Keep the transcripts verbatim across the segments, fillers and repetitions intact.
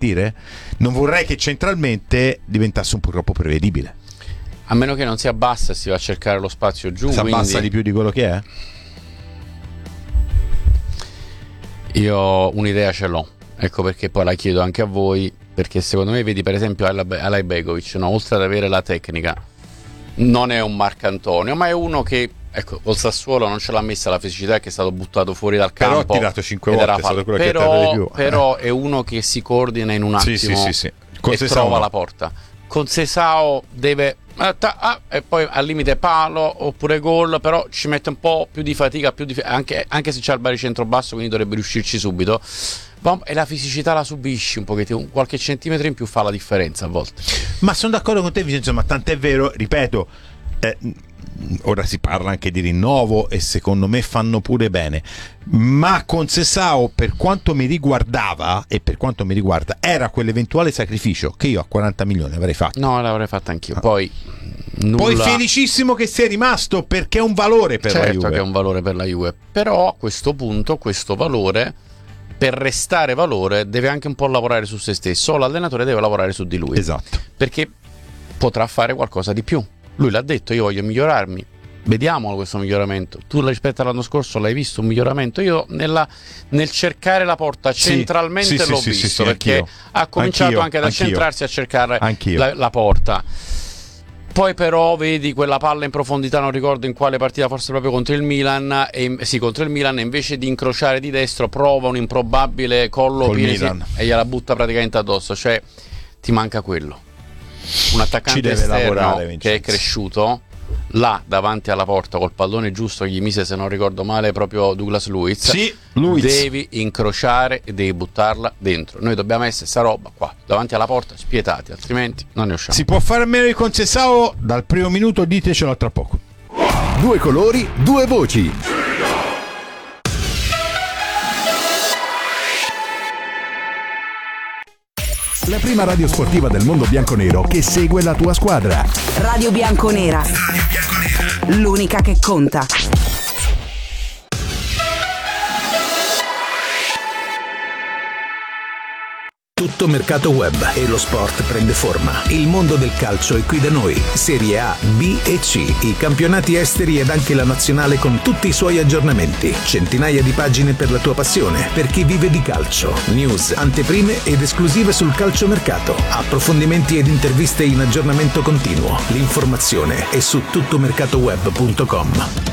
partire? Non vorrei che centralmente diventasse un po' troppo prevedibile. A meno che non si abbassa e si va a cercare lo spazio giù. Si abbassa quindi... di più di quello che è? Io un'idea ce l'ho, ecco perché poi la chiedo anche a voi, perché secondo me, vedi per esempio Alay Begovic, no? Oltre ad avere la tecnica, non è un Marcantonio, ma è uno che, ecco, col Sassuolo non ce l'ha messa la fisicità, che è stato buttato fuori dal campo, però ha tirato cinque volte, è stato quello però, che ha tirato di più. Però è uno che si coordina in un attimo, sì, sì, sì, sì. e trova no. la porta. Con Sesao deve ah, e poi al limite palo oppure gol, però ci mette un po' più di fatica, più di, anche, anche se c'ha il baricentro basso, quindi dovrebbe riuscirci subito. E la fisicità la subisci un pochettino, qualche centimetro in più fa la differenza a volte. Ma sono d'accordo con te, Vincenzo, ma tant'è vero, ripeto, eh, ora si parla anche di rinnovo e secondo me fanno pure bene, ma con Sesao, per quanto mi riguardava e per quanto mi riguarda, era quell'eventuale sacrificio che io a quaranta milioni avrei fatto. No, l'avrei fatto anch'io. Poi nulla... Poi felicissimo che sia rimasto, perché è un valore per certo la Juve. Certo che è un valore per la Juve, però a questo punto questo valore, per restare valore, deve anche un po' lavorare su se stesso, o l'allenatore deve lavorare su di lui. Esatto. Perché potrà fare qualcosa di più. Lui l'ha detto, io voglio migliorarmi, vediamolo questo miglioramento. Tu rispetto all'anno scorso l'hai visto un miglioramento? Io nella, nel cercare la porta centralmente sì, sì, l'ho sì, visto, sì, sì, perché anch'io. ha cominciato anch'io, anche ad anch'io. accentrarsi a cercare la, la porta. Poi però vedi quella palla in profondità, non ricordo in quale partita, forse proprio contro il Milan, e, sì, contro il Milan, e invece di incrociare di destro prova un improbabile collo Piesi e gliela butta praticamente addosso. Cioè ti manca quello, un attaccante esterno lavorare, che è cresciuto là davanti alla porta col pallone giusto che gli mise, se non ricordo male, proprio Douglas Luiz. Sì, Luiz. Devi incrociare e devi buttarla dentro. Noi dobbiamo essere sta roba qua davanti alla porta spietati, altrimenti non ne usciamo. Si può fare a meno di Conceição dal primo minuto, ditecelo tra poco. Due colori, due voci. La prima radio sportiva del mondo bianconero che segue la tua squadra. Radio Bianconera. L'unica che conta. Tutto mercato web e lo sport prende forma. Il mondo del calcio è qui da noi. Serie A, B e C, i campionati esteri ed anche la nazionale con tutti i suoi aggiornamenti. Centinaia di pagine per la tua passione, per chi vive di calcio. News, anteprime ed esclusive sul calciomercato. Approfondimenti ed interviste in aggiornamento continuo. L'informazione è su tuttomercatoweb punto com.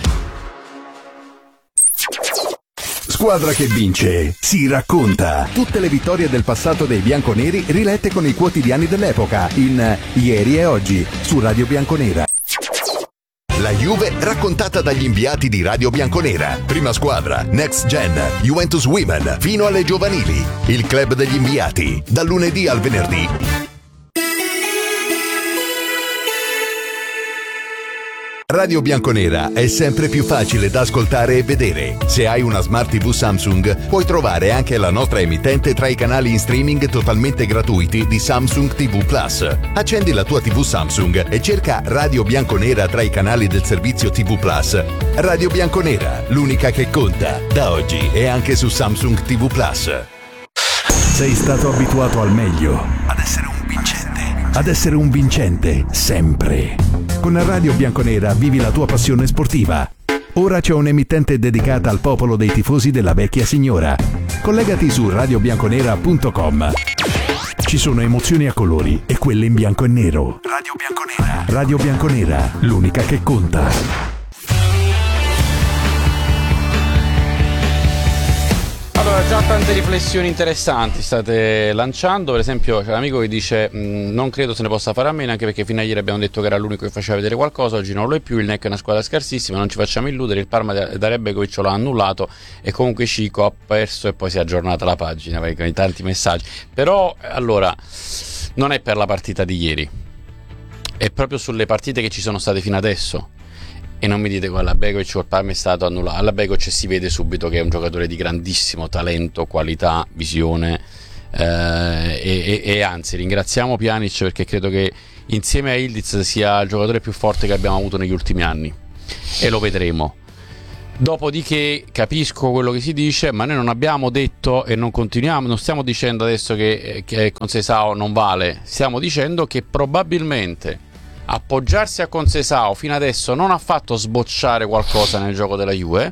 Squadra che vince si racconta. Tutte le vittorie del passato dei bianconeri rilette con i quotidiani dell'epoca in Ieri e Oggi su Radio Bianconera. La Juve raccontata dagli inviati di Radio Bianconera. Prima squadra, Next Gen, Juventus Women, fino alle giovanili. Il club degli inviati, dal lunedì al venerdì. Radio Bianconera è sempre più facile da ascoltare e vedere. Se hai una Smart tivù Samsung, puoi trovare anche la nostra emittente tra i canali in streaming totalmente gratuiti di Samsung tivù Plus. Accendi la tua tivù Samsung e cerca Radio Bianconera tra i canali del servizio tivù Plus. Radio Bianconera, l'unica che conta, da oggi e anche su Samsung tivù Plus. Sei stato abituato al meglio, ad essere un vincente, ad essere un vincente sempre. Con Radio Bianconera vivi la tua passione sportiva. Ora c'è un'emittente dedicata al popolo dei tifosi della vecchia signora. Collegati su radio bianconera punto com. Ci sono emozioni a colori e quelle in bianco e nero. Radio Bianconera. Radio Bianconera, l'unica che conta. Allora, già tante riflessioni interessanti state lanciando. Per esempio c'è un amico che dice mh, non credo se ne possa fare a meno, anche perché fino a ieri abbiamo detto che era l'unico che faceva vedere qualcosa, oggi non lo è più. Il N E C è una squadra scarsissima, non ci facciamo illudere, il Parma da Rebegovic l'ha annullato e comunque Cico ha perso, e poi si è aggiornata la pagina con i tanti messaggi. Però allora non è per la partita di ieri, è proprio sulle partite che ci sono state fino adesso. E non mi dite guarda, Begovic col Parma è stato annullato. Alla Begovic si vede subito che è un giocatore di grandissimo talento, qualità, visione, eh, e, e, e anzi ringraziamo Pjanic, perché credo che insieme a Ildiz sia il giocatore più forte che abbiamo avuto negli ultimi anni, e lo vedremo. Dopodiché capisco quello che si dice, ma noi non abbiamo detto e non continuiamo, non stiamo dicendo adesso che, che Conceição non vale, stiamo dicendo che probabilmente appoggiarsi a Conceição fino adesso non ha fatto sbocciare qualcosa nel gioco della Juve.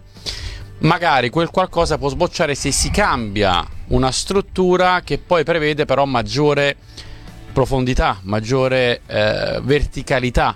Magari quel qualcosa può sbocciare se si cambia una struttura che poi prevede però maggiore profondità, maggiore eh, verticalità,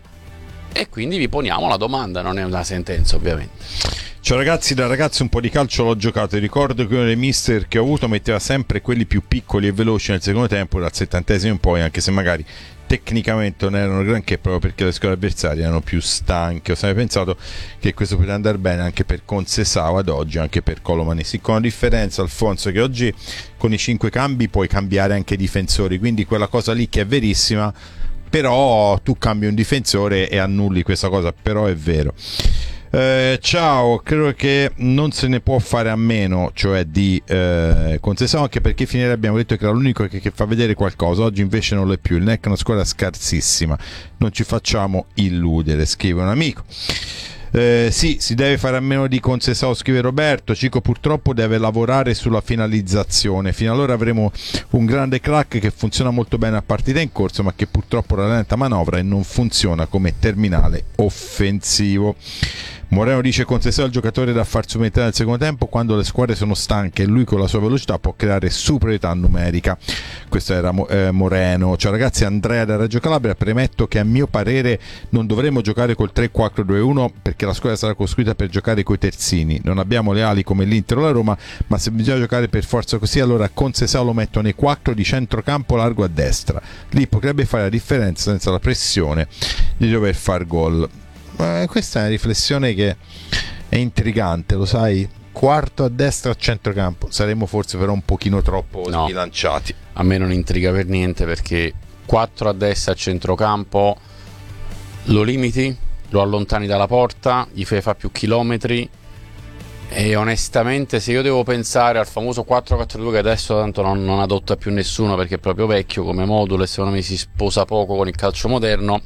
e quindi vi poniamo la domanda, non è una sentenza ovviamente. Ciao ragazzi, da ragazzo un po' di calcio l'ho giocato, ricordo che uno dei mister che ho avuto metteva sempre quelli più piccoli e veloci nel secondo tempo, dal settantesimo in poi, anche se magari tecnicamente non erano granché, proprio perché le squadre avversarie erano più stanche. Ho sempre pensato che questo poteva andare bene anche per Conceição ad oggi, anche per Colomanesi, con la differenza, Alfonso, che oggi con i cinque cambi puoi cambiare anche i difensori, quindi quella cosa lì che è verissima, però tu cambi un difensore e annulli questa cosa, però è vero. Eh, ciao, credo che non se ne può fare a meno, cioè di eh, Conceição, anche perché finire abbiamo detto che era l'unico che, che fa vedere qualcosa, oggi invece non lo è più. Il N E C è una squadra scarsissima, non ci facciamo illudere, scrive un amico. Eh, sì, si deve fare a meno di Conceição, scrive Roberto. Cico purtroppo deve lavorare sulla finalizzazione. Fino allora avremo un grande crack che funziona molto bene a partita in corso, ma che purtroppo rallenta manovra e non funziona come terminale offensivo. Moreno dice: Conceição è il giocatore da far subentrare nel secondo tempo quando le squadre sono stanche e lui con la sua velocità può creare superiorità numerica. Questo era eh, Moreno. Ciao ragazzi, Andrea da Reggio Calabria. Premetto che a mio parere non dovremmo giocare col tre quattro due uno perché la squadra sarà costruita per giocare coi terzini. Non abbiamo le ali come l'Inter o la Roma, ma se bisogna giocare per forza così, allora Conceição lo metto nei quattro di centrocampo largo a destra. Lì potrebbe fare la differenza senza la pressione di dover far gol. Eh, questa è una riflessione che è intrigante, lo sai? Quarto a destra a centrocampo, saremmo forse però un pochino troppo no, sbilanciati. A me non intriga per niente, perché quattro a destra a centrocampo lo limiti, lo allontani dalla porta, gli fai fare più chilometri, e onestamente se io devo pensare al famoso quattro quattro due che adesso tanto non, non adotta più nessuno perché è proprio vecchio come modulo e secondo me si sposa poco con il calcio moderno,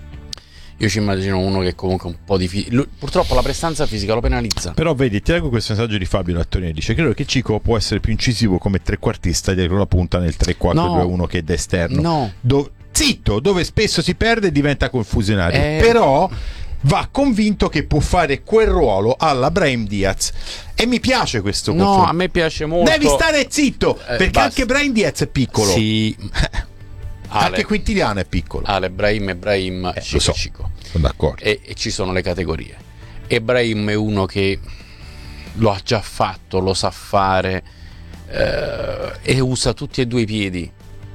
io ci immagino uno che comunque un po' di fi- Lui, purtroppo la prestanza fisica lo penalizza. Però vedi, ti leggo questo messaggio di Fabio da Torino, dice: credo che Cico può essere più incisivo come trequartista dietro la punta nel tre quattro due uno no, che è da esterno. No. Do- zitto, dove spesso si perde e diventa confusionario. Eh... Però va convinto che può fare quel ruolo alla Brahim Diaz. E mi piace questo no, confronto. a me piace molto. Devi stare zitto, eh, perché basta. anche Brahim Diaz è piccolo. Sì. Ale, anche Quintiliano è piccolo. Ale, Brahim e Brahim, eh, Cico, so. Cico. Sono d'accordo. E, e ci sono le categorie. E Brahim è uno che lo ha già fatto, lo sa fare, eh, e usa tutti e due i piedi.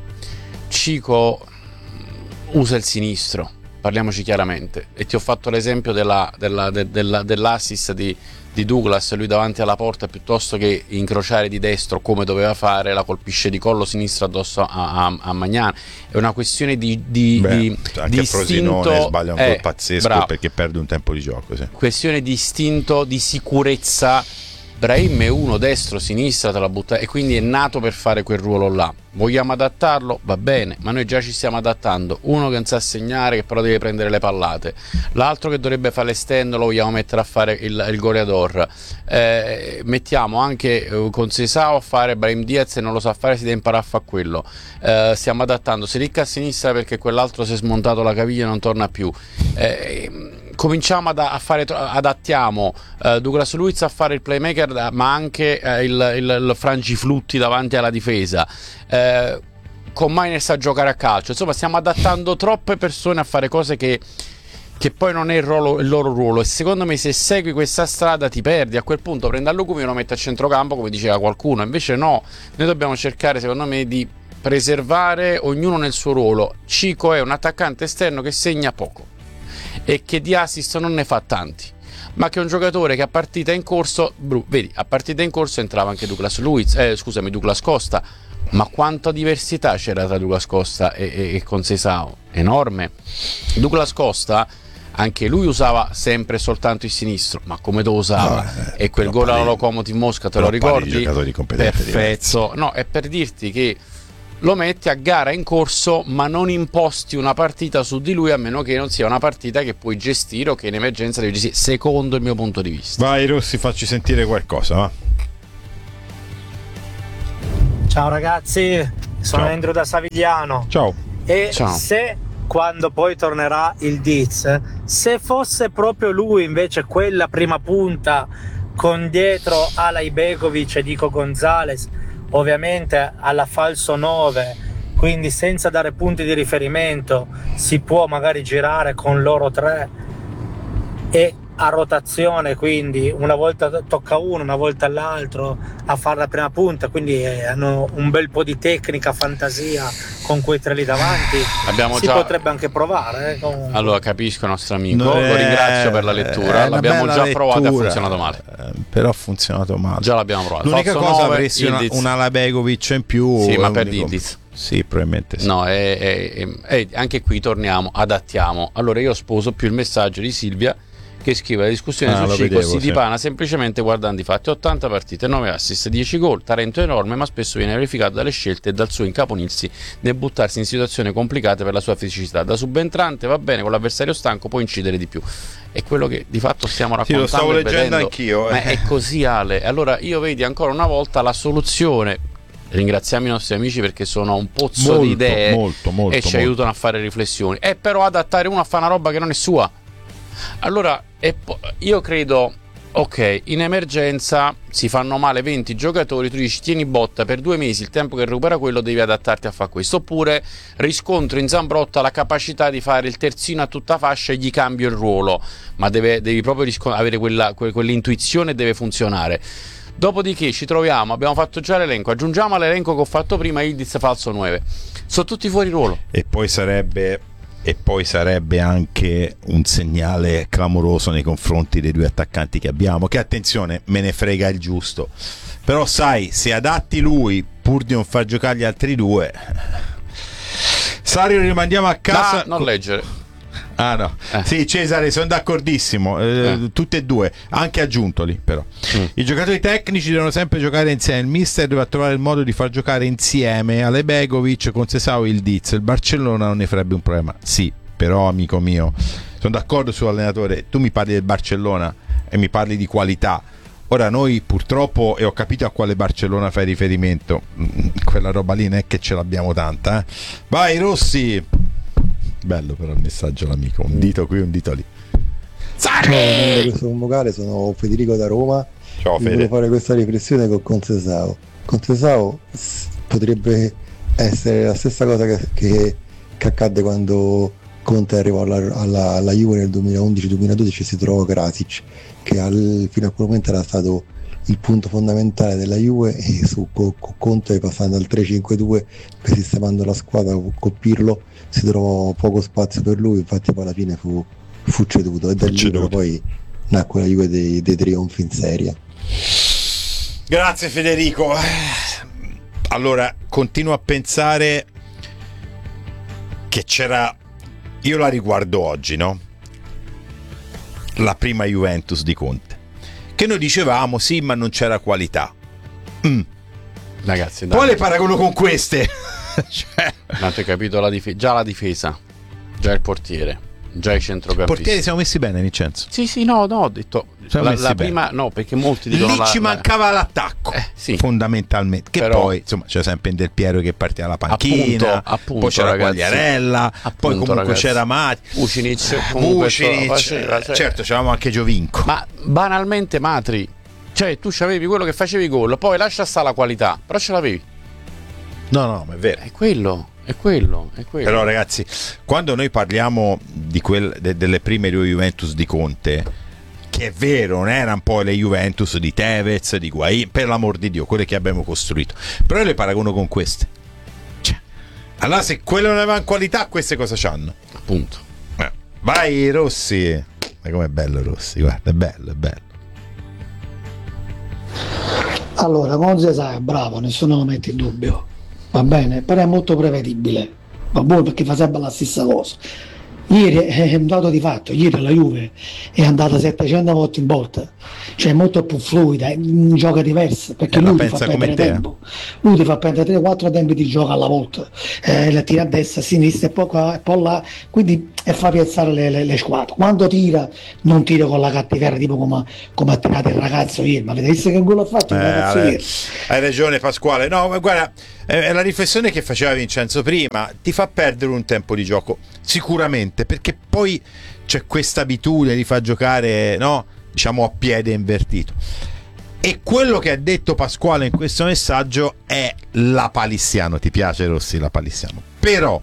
Cico usa il sinistro, parliamoci chiaramente, e ti ho fatto l'esempio della, della, de, della, dell'assist di, di Douglas, lui davanti alla porta piuttosto che incrociare di destro come doveva fare, la colpisce di collo sinistro addosso a, a, a Magnani. È una questione di, di, Beh, di anche di Frosinone istinto, sbaglia un eh, gol pazzesco bravo. perché perde un tempo di gioco, sì. Questione di istinto, di sicurezza. Brahim è uno destro, sinistra, te la butta, e quindi è nato per fare quel ruolo là. Vogliamo adattarlo? Va bene, ma noi già ci stiamo adattando. Uno che non sa segnare, che però deve prendere le pallate, l'altro che dovrebbe fare l'esterno lo vogliamo mettere a fare il, il goleador. Eh, mettiamo anche eh, Conceição a fare Brahim Diaz, e non lo sa fare, si deve imparare a fare quello. Eh, stiamo adattando Selic a sinistra perché quell'altro si è smontato la caviglia e non torna più. Eh, cominciamo ad, a fare, adattiamo uh, Douglas Luiz a fare il playmaker, ma anche uh, il, il, il frangiflutti davanti alla difesa, uh, con Mainers a giocare a calcio. Insomma, stiamo adattando troppe persone a fare cose che, che poi non è il, ruolo, il loro ruolo, e secondo me se segui questa strada ti perdi. A quel punto prendi Allugumi e lo metti a centrocampo come diceva qualcuno, invece no, noi dobbiamo cercare secondo me di preservare ognuno nel suo ruolo. Cico è un attaccante esterno che segna poco e che di assist non ne fa tanti, ma che è un giocatore che a partita in corso, bru, vedi, a partita in corso entrava anche Douglas Luiz, eh, scusami, Douglas Costa, ma quanta diversità c'era tra Douglas Costa e, e, e Conceição, enorme. Douglas Costa anche lui usava sempre soltanto il sinistro, ma come lo usava? No, eh, e quel gol alla Lokomotiv Mosca, te lo ricordi? Giocatori competenti perfetto, no, è per dirti che lo metti a gara in corso, ma non imposti una partita su di lui, a meno che non sia una partita che puoi gestire o che in emergenza devi gestire, secondo il mio punto di vista. Vai Rossi, facci sentire qualcosa, va. Ciao ragazzi, sono Ciao. Andrew da Savigliano. Ciao. E Ciao. se quando poi tornerà il Diz, se fosse proprio lui invece quella prima punta con dietro Alay Begovic e Nico Gonzalez, ovviamente alla falso nove, quindi senza dare punti di riferimento, si può magari girare con loro tre e a rotazione, quindi una volta tocca uno, una volta l'altro a fare la prima punta, quindi eh, hanno un bel po' di tecnica, fantasia con quei tre lì davanti. Abbiamo si già... potrebbe anche provare. Eh, comunque. Allora capisco il nostro amico, No, lo eh, ringrazio per la lettura, è una l'abbiamo bella già provato e ha lettura, funzionato male. eh, però ha funzionato male. Già l'abbiamo provato. L'unica Falso cosa nove, avresti una, Ildiz. un Alay Begovic in più. Sì, è ma per unico- Ildiz. Sì, probabilmente sì. No, è, è- è- è- anche qui torniamo, adattiamo. Allora io sposo più il messaggio di Silvia che scrive: la discussione Ah, lo su Cico vedevo, si sì. dipana semplicemente guardando i fatti. Ottanta partite, nove assist, dieci gol, talento enorme, ma spesso viene verificato dalle scelte e dal suo incaponirsi nel buttarsi in situazioni complicate per la sua fisicità. Da subentrante va bene, con l'avversario stanco può incidere di più. È quello che di fatto stiamo Sì, raccontando. lo stavo e leggendo vedendo. anch'io, eh. Ma è così, Ale. Allora io vedi ancora una volta la soluzione. Ringraziamo i nostri amici perché sono un pozzo Molto, di idee molto, molto, e ci molto. aiutano a fare riflessioni. È però adattare uno a fare una roba che non è sua. Allora, e po- io credo, ok, in emergenza si fanno male venti giocatori, tu dici tieni botta per due mesi, il tempo che recupera quello devi adattarti a fare questo. Oppure riscontro in Zambrotta la capacità di fare il terzino a tutta fascia e gli cambio il ruolo, ma deve, devi proprio risco- avere quella, que- quell'intuizione, deve funzionare. Dopodiché ci troviamo, abbiamo fatto già l'elenco, aggiungiamo all'elenco che ho fatto prima Ildiz falso nove. Sono tutti fuori ruolo. E poi sarebbe e poi sarebbe anche un segnale clamoroso nei confronti dei due attaccanti che abbiamo, che attenzione, me ne frega il giusto, però sai, se adatti lui pur di non far giocare gli altri due, Sario, rimandiamo a casa. No, non leggere. Ah no, Eh. sì Cesare, sono d'accordissimo, eh, Eh. tutte e due, anche aggiuntoli però. Mm. I giocatori tecnici devono sempre giocare insieme, il mister deve trovare il modo di far giocare insieme Alay Begovic con Sesao e Ildiz. Il Barcellona non ne farebbe un problema, sì, però amico mio, sono d'accordo sull'allenatore, tu mi parli del Barcellona e mi parli di qualità. Ora noi purtroppo, e ho capito a quale Barcellona fai riferimento, quella roba lì non è che ce l'abbiamo tanta, eh. Vai Rossi. Bello però il messaggio l'amico, un dito qui, un dito lì. Ciao, quando questo vocale, sono Federico da Roma. Ciao Volevo Fede. fare questa riflessione con Concesao. Concesao s- potrebbe essere la stessa cosa che, che, che accadde quando Conte arrivò alla, alla, alla Juve nel duemilaundici duemiladodici e si trovò Krasic, che al, fino a quel momento era stato il punto fondamentale della Juve, e su co, co Conte, passando al tre cinque due per sistemando la squadra con Pirlo, si trovò poco spazio per lui, infatti poi alla fine fu, fu ceduto, e da lì poi nacque la Juve dei, dei trionfi in serie. Grazie Federico. Allora, continuo a pensare che c'era, io la riguardo oggi, no? La prima Juventus di Conte, che noi dicevamo sì, ma non c'era qualità. Mm. Ragazzi, dai. Poi le paragono con queste. Cioè, Ma tu hai capito la difesa? Già la difesa, già il portiere, già i centrocampisti. portieri siamo messi bene, Vincenzo. Sì, sì, no, no, ho detto Siamo la, messi la bene. prima, no, perché molti dicono Lì la, ci la- mancava l'attacco, Eh, sì. fondamentalmente. Che Però- poi, insomma, c'era sempre in Del Piero che partiva alla panchina, Appunto, appunto, poi c'era ragazzi. Quagliarella, poi Appunto, comunque ragazzi. c'era Mati, Vucinic, comunque Vucinic, faceva, cioè- certo, c'avevamo anche Giovinco. Ma banalmente Matri, cioè tu c'avevi quello che facevi gol, poi lascia stare la qualità, però ce l'avevi. No, no, ma è vero. È quello, è quello, è quello. Però ragazzi, quando noi parliamo di quel, de- delle prime due Juventus di Conte, che è vero, non erano poi le Juventus di Tevez, di Higuaín, per l'amor di Dio, quelle che abbiamo costruito, però io le paragono con queste. Cioè, allora se quelle non avevano qualità, queste cosa c'hanno? Appunto. Eh. Vai Rossi. Ma com'è bello Rossi, guarda, è bello, è bello. Allora, Concesao è bravo, nessuno lo mette in dubbio, va bene, però è molto prevedibile, va buono perché fa sempre la stessa cosa. Ieri è un dato di fatto, ieri la Juve è andata settecento volte in volta, cioè molto più fluida, gioca diverso, perché eh, lui ti fa perdere tempo, lui ti fa perdere tre quattro tempi di gioco alla volta, eh, la tira a destra, a sinistra e poi qua e poi là, quindi e fa piazzare le, le, le squadre. Quando tira, non tira con la cattiveria tipo come, come ha tirato il ragazzo ieri, ma avete visto che gol ha fatto il eh, ragazzo vabbè, ieri? Hai ragione Pasquale, no ma guarda, è la riflessione che faceva Vincenzo prima, ti fa perdere un tempo di gioco sicuramente, perché poi c'è questa abitudine di far giocare, no, diciamo a piede invertito, e quello che ha detto Pasquale in questo messaggio è la palissiano. Ti piace Rossi la palissiano? Però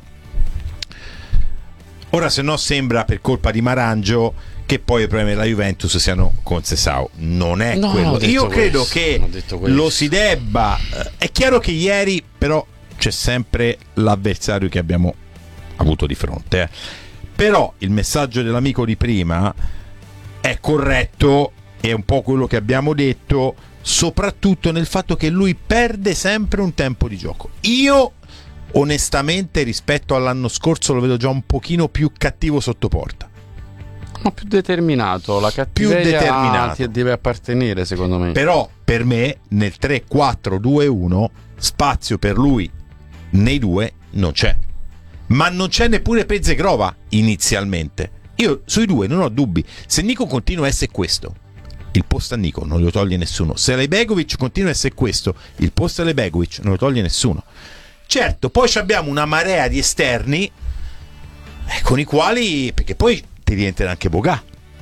ora se no sembra per colpa di Marangio che poi i problemi della Juventus siano con Sessao. Non è no, quello. Io credo questo, che lo si debba. È chiaro che ieri però c'è sempre l'avversario che abbiamo avuto di fronte. Eh. Però il messaggio dell'amico di prima è corretto, è un po' quello che abbiamo detto, soprattutto nel fatto che lui perde sempre un tempo di gioco. Io onestamente rispetto all'anno scorso lo vedo già un pochino più cattivo sotto porta. Ma più determinato, la cattiveria più determinato. Ti deve appartenere secondo me. Però per me nel tre quattro due uno spazio per lui nei due non c'è, ma non c'è neppure Pezzegrova inizialmente. Io sui due non ho dubbi. Se Nico continua a essere questo, il posto a Nico non lo toglie nessuno. Se Lebegovic continua a essere questo, il posto a Lebegovic non lo toglie nessuno. Certo, poi abbiamo una marea di esterni eh, con i quali, perché poi ti rientra anche Bogà.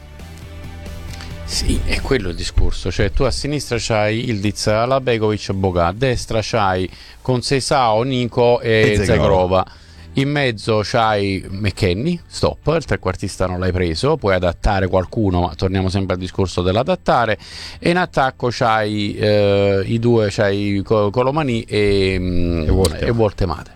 Sì, è quello il discorso. Cioè tu a sinistra c'hai Ildiz, Labegovic, Bogà, a destra c'hai con Sesao, Nico e Zagrova. In mezzo c'hai McKennie, stop, il trequartista non l'hai preso, puoi adattare qualcuno, ma torniamo sempre al discorso dell'adattare. E in attacco c'hai eh, i due, c'hai Colomani e, e, Volte. e Voltemade.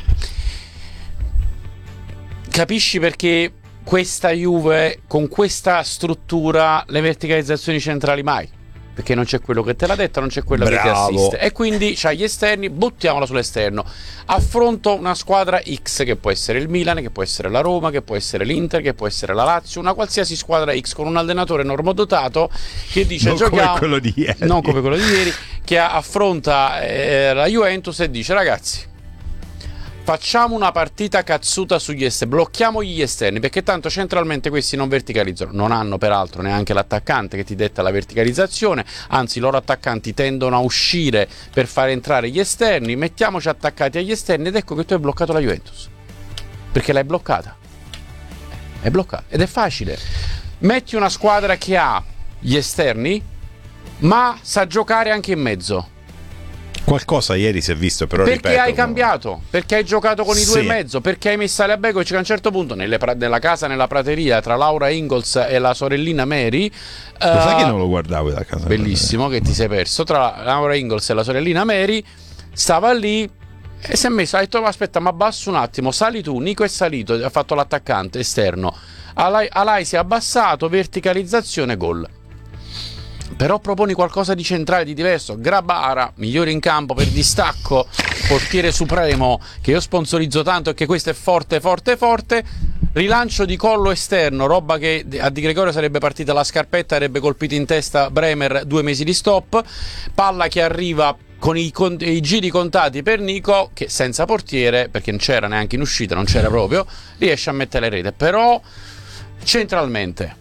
Capisci perché questa Juve con questa struttura le verticalizzazioni centrali mai? Perché non c'è quello che te l'ha detto, non c'è quello Bravo. che ti assiste, e quindi c'hai gli esterni, buttiamola sull'esterno. Affronto una squadra X, che può essere il Milan, che può essere la Roma, che può essere l'Inter, che può essere la Lazio, una qualsiasi squadra X con un allenatore normodotato che dice non giochiamo, come quello di ieri, non come quello di ieri, che affronta eh, la Juventus e dice ragazzi, facciamo una partita cazzuta sugli esterni, blocchiamo gli esterni, perché tanto centralmente questi non verticalizzano, non hanno peraltro neanche l'attaccante che ti detta la verticalizzazione, anzi i loro attaccanti tendono a uscire per fare entrare gli esterni, mettiamoci attaccati agli esterni ed ecco che tu hai bloccato la Juventus, perché l'hai bloccata, è bloccata ed è facile. Metti una squadra che ha gli esterni ma sa giocare anche in mezzo. Qualcosa ieri si è visto, però perché ripeto, hai cambiato, perché hai giocato con i due sì. e mezzo, perché hai messo Lebegovic che a un certo punto nelle pra- nella casa nella prateria tra Laura Ingalls e la sorellina Mary, lo uh, sai che non lo guardavo da casa, bellissimo che ti sei perso, tra Laura Ingalls e la sorellina Mary stava lì e si è messo, ha detto aspetta ma abbasso un attimo, sali tu, Nico è salito, ha fatto l'attaccante esterno, Alai, Alai si è abbassato, verticalizzazione, gol. Però proponi qualcosa di centrale, di diverso. Grabara, migliore in campo per distacco, portiere supremo che io sponsorizzo tanto e che questo è forte, forte, forte. Rilancio di collo esterno, roba che a Di Gregorio sarebbe partita la scarpetta, avrebbe colpito in testa Bremer, due mesi di stop. Palla che arriva con i, con i giri contati per Nico, che senza portiere, perché non c'era neanche in uscita, non c'era proprio, riesce a mettere le rete. Però centralmente,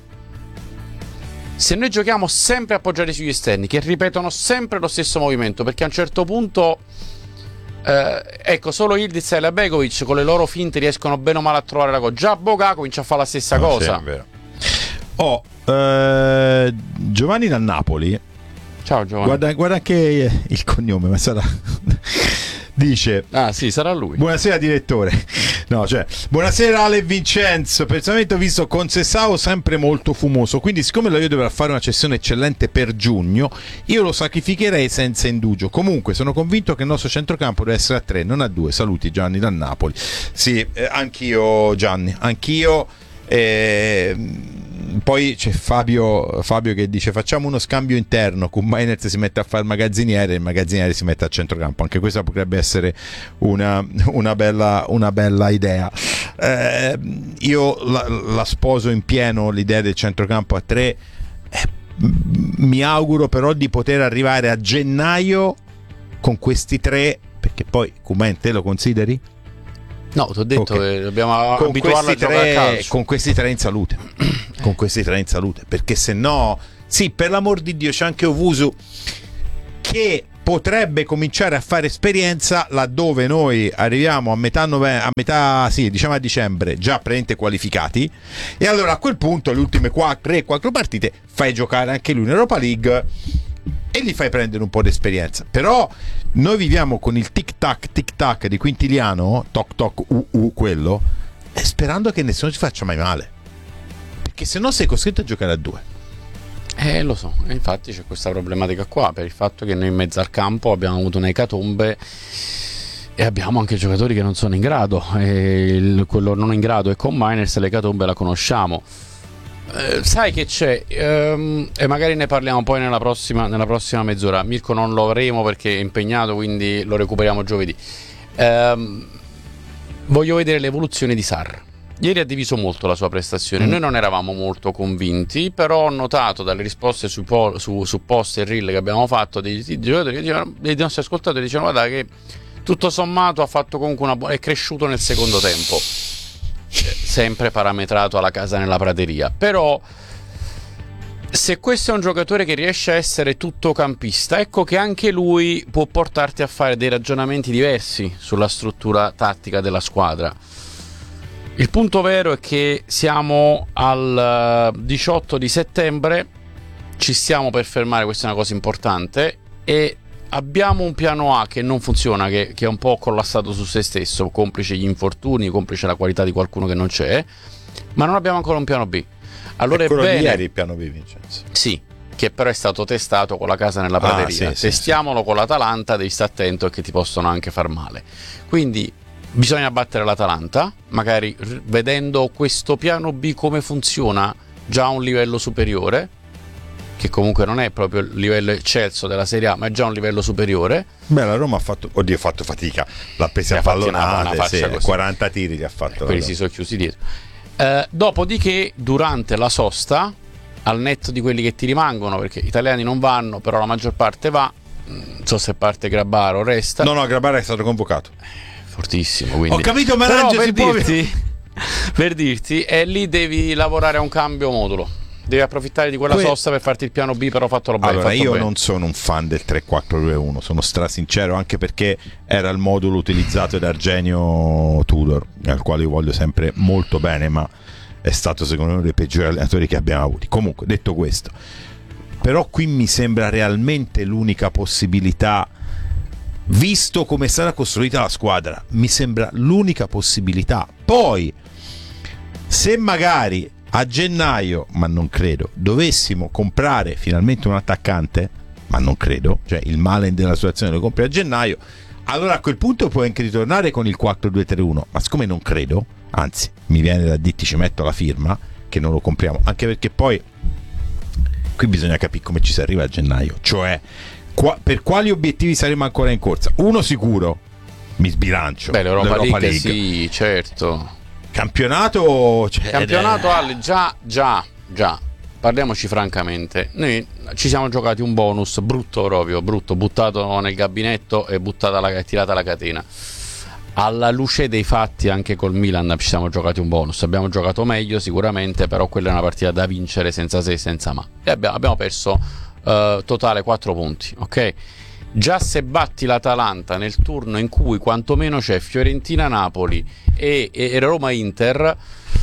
se noi giochiamo sempre appoggiati sugli esterni che ripetono sempre lo stesso movimento, perché a un certo punto eh, ecco solo Ildiz e Lebegovic con le loro finte riescono bene o male a trovare la cosa, già Bogà comincia a fare la stessa no, cosa. Sì, è vero. Oh, eh, Giovanni da Napoli, ciao Giovanni, guarda, guarda anche il cognome, ma sarà dice ah sì, sarà lui. Buonasera direttore. No, cioè, buonasera Ale e Vincenzo. Personalmente ho visto con Sessao sempre molto fumoso, quindi siccome la Juve dovrà fare una cessione eccellente per giugno, io lo sacrificherei senza indugio. Comunque sono convinto che il nostro centrocampo deve essere a tre, non a due. Saluti Gianni da Napoli. Sì, eh, anch'io Gianni, anch'io. Eh, poi c'è Fabio, Fabio che dice facciamo uno scambio interno, con Mainert si mette a fare il magazziniere e il magazziniere si mette a centrocampo. Anche questa potrebbe essere una, una, bella, una bella idea. eh, io la, la sposo in pieno l'idea del centrocampo a tre. eh, mi auguro però di poter arrivare a gennaio con questi tre, perché poi Koeman te lo consideri? No, ti ho detto Okay. che dobbiamo con abituarlo a questi giocare a tre, calcio. con questi tre in salute con questi tre in salute, perché se no, sì, per l'amor di Dio, c'è anche Owusu che potrebbe cominciare a fare esperienza laddove noi arriviamo a metà nove- a metà sì, diciamo a dicembre già praticamente qualificati, e allora a quel punto le ultime tre quattro partite fai giocare anche lui in Europa League e gli fai prendere un po' di esperienza. Però noi viviamo con il tic tac tic tac di Quintiliano, toc toc u u quello, e sperando che nessuno ci faccia mai male, perché se no sei costretto a giocare a due. Eh, lo so, e infatti c'è questa problematica qua, per il fatto che noi in mezzo al campo abbiamo avuto un'ecatombe e abbiamo anche giocatori che non sono in grado, e il, quello non in grado è con Miners, l'ecatombe la conosciamo. Eh, sai che c'è, ehm, e magari ne parliamo poi nella prossima, nella prossima mezz'ora. Mirko non lo avremo perché è impegnato, quindi lo recuperiamo giovedì. Ehm, voglio vedere l'evoluzione di Sarr. Ieri ha diviso molto la sua prestazione. Mm. Noi non eravamo molto convinti, però ho notato dalle risposte su, po- su, su post e reel che abbiamo fatto dei, dei giocatori che dicevano, dei nostri ascoltatori dicevano guarda che tutto sommato ha fatto comunque una buona, è cresciuto nel secondo tempo, sempre parametrato alla casa nella prateria. Però se questo è un giocatore che riesce a essere tuttocampista, ecco che anche lui può portarti a fare dei ragionamenti diversi sulla struttura tattica della squadra. Il punto vero è che siamo al diciotto di settembre, ci stiamo per fermare, questa è una cosa importante, e abbiamo un piano A che non funziona, che, che è un po' collassato su se stesso, complice gli infortuni, complice la qualità di qualcuno che non c'è, ma non abbiamo ancora un piano B. Allora è quello è bene, di ieri il piano B, Vincenzo. Sì, che però è stato testato con la casa nella prateria. Ah, sì, Testiamolo sì, con l'Atalanta, devi stare attento che ti possono anche far male. Quindi bisogna battere l'Atalanta, magari r- vedendo questo piano B come funziona già a un livello superiore, che comunque non è proprio il livello eccelso della Serie A, ma è già un livello superiore. Beh, la Roma ha fatto, oddio, ha fatto fatica, l'ha presa a pallonate, sì, quaranta tiri gli ha fatto. Quelli si sono chiusi dietro. Eh, dopodiché, durante la sosta, al netto di quelli che ti rimangono, perché italiani non vanno, però la maggior parte va, non so se parte Grabaro resta. No, no, Grabaro è stato convocato. Fortissimo, quindi. Ho capito, ma però per per può... dirti, per dirti, e lì devi lavorare a un cambio modulo. Devi approfittare di quella Que... sosta per farti il piano B, però fatelo bene. Allora, io bene. non sono un fan del tre quattro due uno, sono strasincero, anche perché era il modulo utilizzato da Argenio Tudor, al quale io voglio sempre molto bene, ma è stato secondo me uno dei peggiori allenatori che abbiamo avuti. Comunque, detto questo, però qui mi sembra realmente l'unica possibilità, visto come è stata costruita la squadra, mi sembra l'unica possibilità. Poi, se magari a gennaio, ma non credo, dovessimo comprare finalmente un attaccante, ma non credo, cioè il male della situazione lo compri a gennaio, allora a quel punto puoi anche ritornare con il quattro due tre uno, ma siccome non credo, anzi mi viene da dirti, ci metto la firma che non lo compriamo, anche perché poi qui bisogna capire come ci si arriva a gennaio, cioè qua, per quali obiettivi saremo ancora in corsa. Uno sicuro, mi sbilancio, beh, l'Europa, l'Europa League, League, sì, certo. Campionato, cioè, Campionato Ale, già, già, già. Parliamoci francamente. Noi ci siamo giocati un bonus brutto proprio, brutto, buttato nel gabinetto e buttata la, tirata la catena. Alla luce dei fatti, anche col Milan ci siamo giocati un bonus. Abbiamo giocato meglio sicuramente, però quella è una partita da vincere senza se e senza ma. E abbiamo, abbiamo perso uh, totale quattro punti, ok? Già se batti l'Atalanta nel turno in cui quantomeno c'è Fiorentina-Napoli e, e Roma-Inter,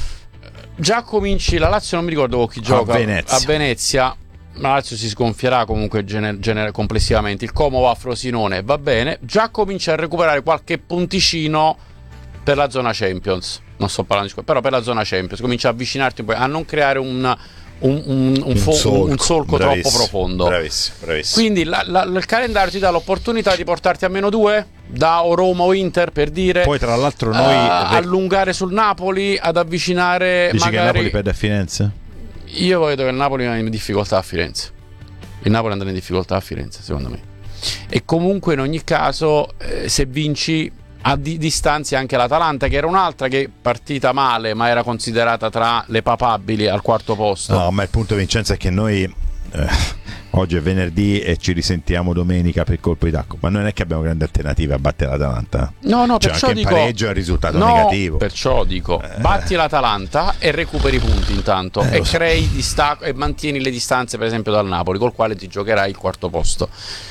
già cominci. La Lazio non mi ricordo con chi gioca a Venezia, a Venezia. La Lazio si sconfierà comunque gener- gener- complessivamente. Il Como va a Frosinone, va bene. Già comincia a recuperare qualche punticino per la zona Champions. Non sto parlando di però per la zona Champions comincia a avvicinarti un po', a non creare un Un, un, un, fo- un solco, un solco troppo profondo. Bravissimo, bravissimo. Quindi la, la, il calendario ti dà l'opportunità di portarti a meno due da o Roma o Inter, per dire. Poi tra l'altro noi uh, allungare sul Napoli, ad avvicinare. Dici magari... che Napoli perde a Firenze? Io vedo che il Napoli è in difficoltà a Firenze. Il Napoli andrà in difficoltà a Firenze, secondo me. E comunque in ogni caso, eh, se vinci a di- distanze anche l'Atalanta, che era un'altra che partita male ma era considerata tra le papabili al quarto posto. No, ma il punto, Vincenzo, è che noi eh, oggi è venerdì e ci risentiamo domenica per colpo di tacco, ma non è che abbiamo grandi alternative a battere l'Atalanta. No, no, cioè, perciò anche dico, in pareggio è un risultato no, negativo. Perciò dico, eh. batti l'Atalanta e recuperi punti intanto eh, e so. crei distacco e mantieni le distanze, per esempio dal Napoli, col quale ti giocherai il quarto posto.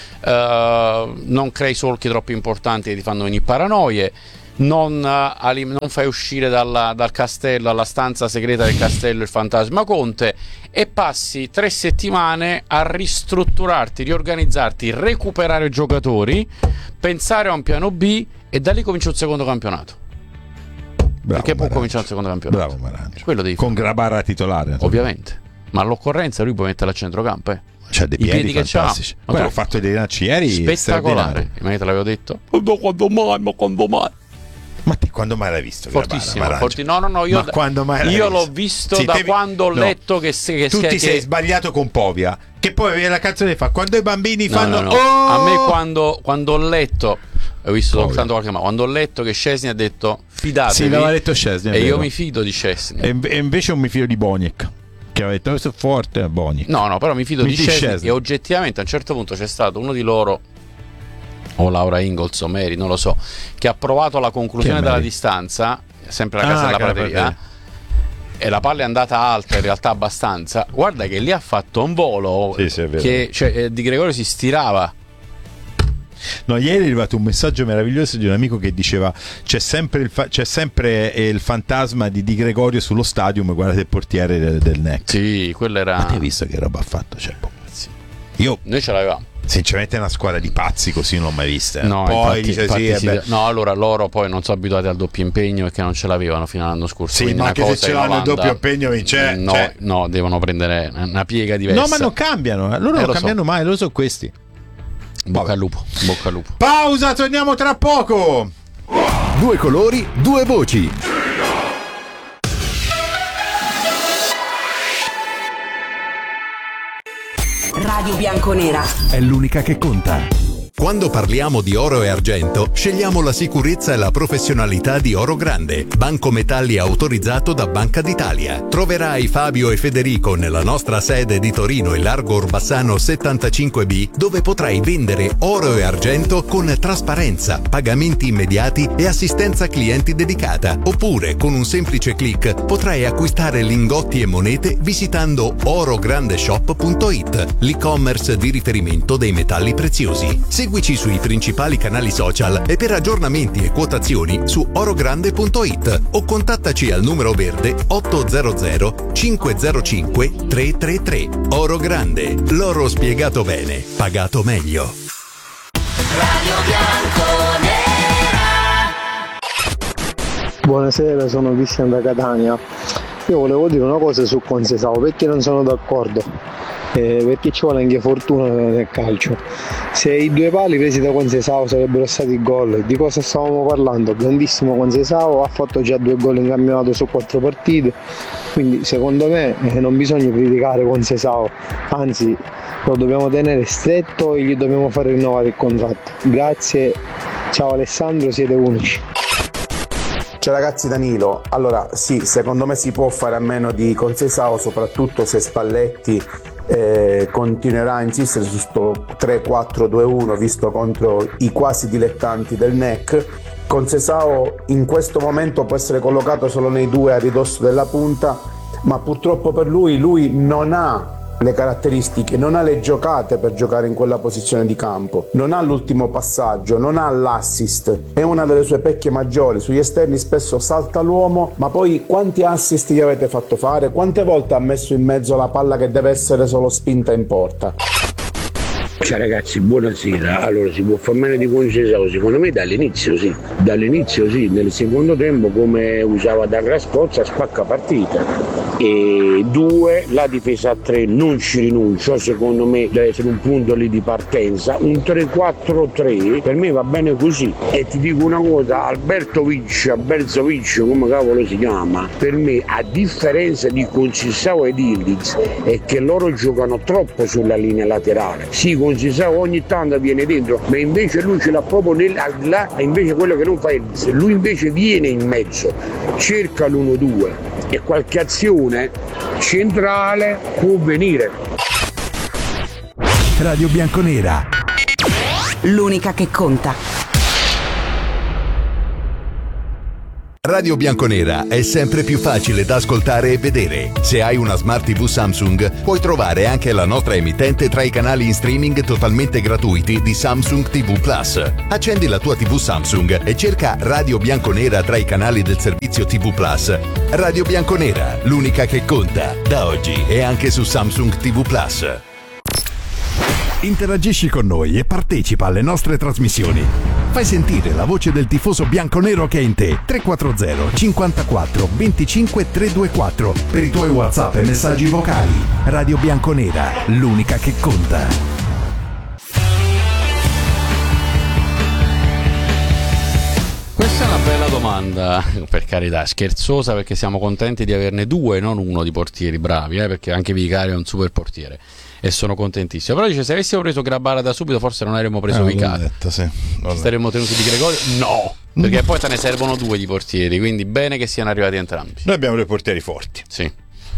Uh, non crei solchi troppo importanti che ti fanno venire paranoie. Non, uh, non fai uscire dalla, dal castello, dalla stanza segreta del castello, il fantasma Conte, e passi tre settimane a ristrutturarti, riorganizzarti, recuperare giocatori, pensare a un piano B, e da lì comincia un secondo campionato. Bravo, perché può Marangi. cominciare un secondo campionato. Bravo Marangi. Quello devi con Grabarra titolare, ovviamente, ma all'occorrenza lui può metterla a centrocampo, eh. C'ha dei I piedi, piedi che c'ha, fantastici. ma Poi tu- ho fatto dei lanci ieri spettacolare, ma te l'avevo detto. Ma quando mai, ma quando mai? Ma te quando mai l'hai visto? Fortissimo, Grabarra, forti- no no no io, Ma quando mai l'hai io visto? l'ho visto Sì, da te- quando ho no. letto che, se- che Tu che- ti che- sei sbagliato con Povia, che poi avevi la canzone che fa quando i bambini no, fanno no, no. oh! A me quando, quando ho letto, ho visto Povia. soltanto qualche, ma quando ho letto che Szczesny ha detto fidatevi, Sì, l'aveva detto Szczesny, è e io vero. mi fido di Szczesny. E, e invece non mi fido di Boniek, che aveva detto questo è forte, è Boniek. No, no, però mi fido Mi di di Szczesny, Szczesny. e oggettivamente a un certo punto c'è stato uno di loro, o Laura Ingalls o Mary, non lo so, che ha provato la conclusione Chi è della Mary? distanza, sempre la Ah, casa della che la prateria, prateria. e la palla è andata alta, in realtà abbastanza. Guarda che lì ha fatto un volo Sì, sì, è vero. che cioè, eh, Di Gregorio si stirava. No, ieri è arrivato un messaggio meraviglioso di un amico che diceva c'è sempre il, fa- c'è sempre eh, il fantasma di Di Gregorio sullo stadium, guardate il portiere del, del N E C. Sì, quello era. Ma ti hai visto che roba ha fatto? Cioè, boh. Sì. Io Noi ce l'avevamo. sinceramente una squadra di pazzi così non l'ho mai vista. eh. No, Poi infatti, dice infatti sì, eh sì, beh. no, allora loro poi non sono abituati al doppio impegno e che non ce l'avevano fino all'anno scorso. Sì, quindi ma una anche se cosa ce in l'hanno il Olanda- doppio impegno, vince, No, cioè- no, devono prendere una piega diversa. No, ma non cambiano, eh. loro Eh, non lo cambiano so. mai, loro sono questi. Bocca al lupo, bocca al lupo. Pausa, torniamo tra poco. Due colori, due voci. Radio Bianconera. È l'unica che conta. Quando parliamo di oro e argento, scegliamo la sicurezza e la professionalità di Oro Grande, banco metalli autorizzato da Banca d'Italia. Troverai Fabio e Federico nella nostra sede di Torino in Largo Orbassano settantacinque B, dove potrai vendere oro e argento con trasparenza, pagamenti immediati e assistenza clienti dedicata. Oppure, con un semplice click, potrai acquistare lingotti e monete visitando orograndeshop punto it, l'e-commerce di riferimento dei metalli preziosi. Seguici sui principali canali social e per aggiornamenti e quotazioni su orogrande punto it o contattaci al numero verde ottocento cinquecentocinque trecentotrentatré. Oro Grande, l'oro spiegato bene, pagato meglio. Buonasera, sono Cristian da Catania. Io volevo dire una cosa su Concesao, perché non sono d'accordo. Eh, perché ci vuole anche fortuna nel calcio. Se i due pali presi da Concesao sarebbero stati gol, di cosa stavamo parlando? Grandissimo Concesao, ha fatto già due gol in campionato su quattro partite, quindi secondo me eh, non bisogna criticare Concesao, anzi lo dobbiamo tenere stretto e gli dobbiamo fare rinnovare il contratto. Grazie, ciao Alessandro, siete unici. Ciao ragazzi, Danilo. Allora sì, secondo me si può fare a meno di Concesao, soprattutto se Spalletti eh, continuerà a insistere su sto tre quattro due uno visto contro i quasi dilettanti del N E C. Concesao in questo momento può essere collocato solo nei due a ridosso della punta, ma purtroppo per lui lui non ha le caratteristiche, non ha le giocate per giocare in quella posizione di campo, non ha l'ultimo passaggio, non ha l'assist, è una delle sue pecche maggiori. Sugli esterni spesso salta l'uomo, ma poi quanti assist gli avete fatto fare? Quante volte ha messo in mezzo la palla che deve essere solo spinta in porta? Ciao ragazzi, buonasera. Allora, si può far meno di Concesao? Secondo me dall'inizio sì, dall'inizio sì, nel secondo tempo come usava Dagra Scozza spacca partita. E due, la difesa a tre non ci rinuncio, secondo me deve essere un punto lì di partenza. Un tre quattro tre per me va bene così. E ti dico una cosa, Albertovic, Albertovic, come cavolo si chiama, per me a differenza di Concesao ed Ildiz è che loro giocano troppo sulla linea laterale. Sì, Conceição ogni tanto viene dentro, ma invece lui ce l'ha proprio nel, al di là, invece quello che non fa è se lui invece viene in mezzo, cerca l'uno due e qualche azione centrale può venire. Radio Bianconera, l'unica che conta. Radio Bianconera è sempre più facile da ascoltare e vedere. Se hai una Smart tivù Samsung, puoi trovare anche la nostra emittente tra i canali in streaming totalmente gratuiti di Samsung tivù Plus. Accendi la tua tivù Samsung e cerca Radio Bianconera tra i canali del servizio tivù Plus. Radio Bianconera, l'unica che conta, da oggi e anche su Samsung tivù Plus. interagisci con noi e partecipa alle nostre trasmissioni. Fai sentire la voce del tifoso bianconero che è in te. tre quattro zero cinquantaquattro venticinque trecentoventiquattro per i tuoi WhatsApp e messaggi vocali. Radio Bianconera, l'unica che conta. Questa è una bella domanda, per carità, scherzosa, perché siamo contenti di averne due, non uno di portieri bravi, eh, perché anche Vicario è un super portiere e sono contentissimo. Però dice, se avessimo preso Grabara da subito forse non avremmo preso eh, Vicario. Detto, sì. Ci staremmo tenuti di Gregorio? No, perché poi te ne servono due di portieri, quindi bene che siano arrivati entrambi. Noi abbiamo due portieri forti. Sì.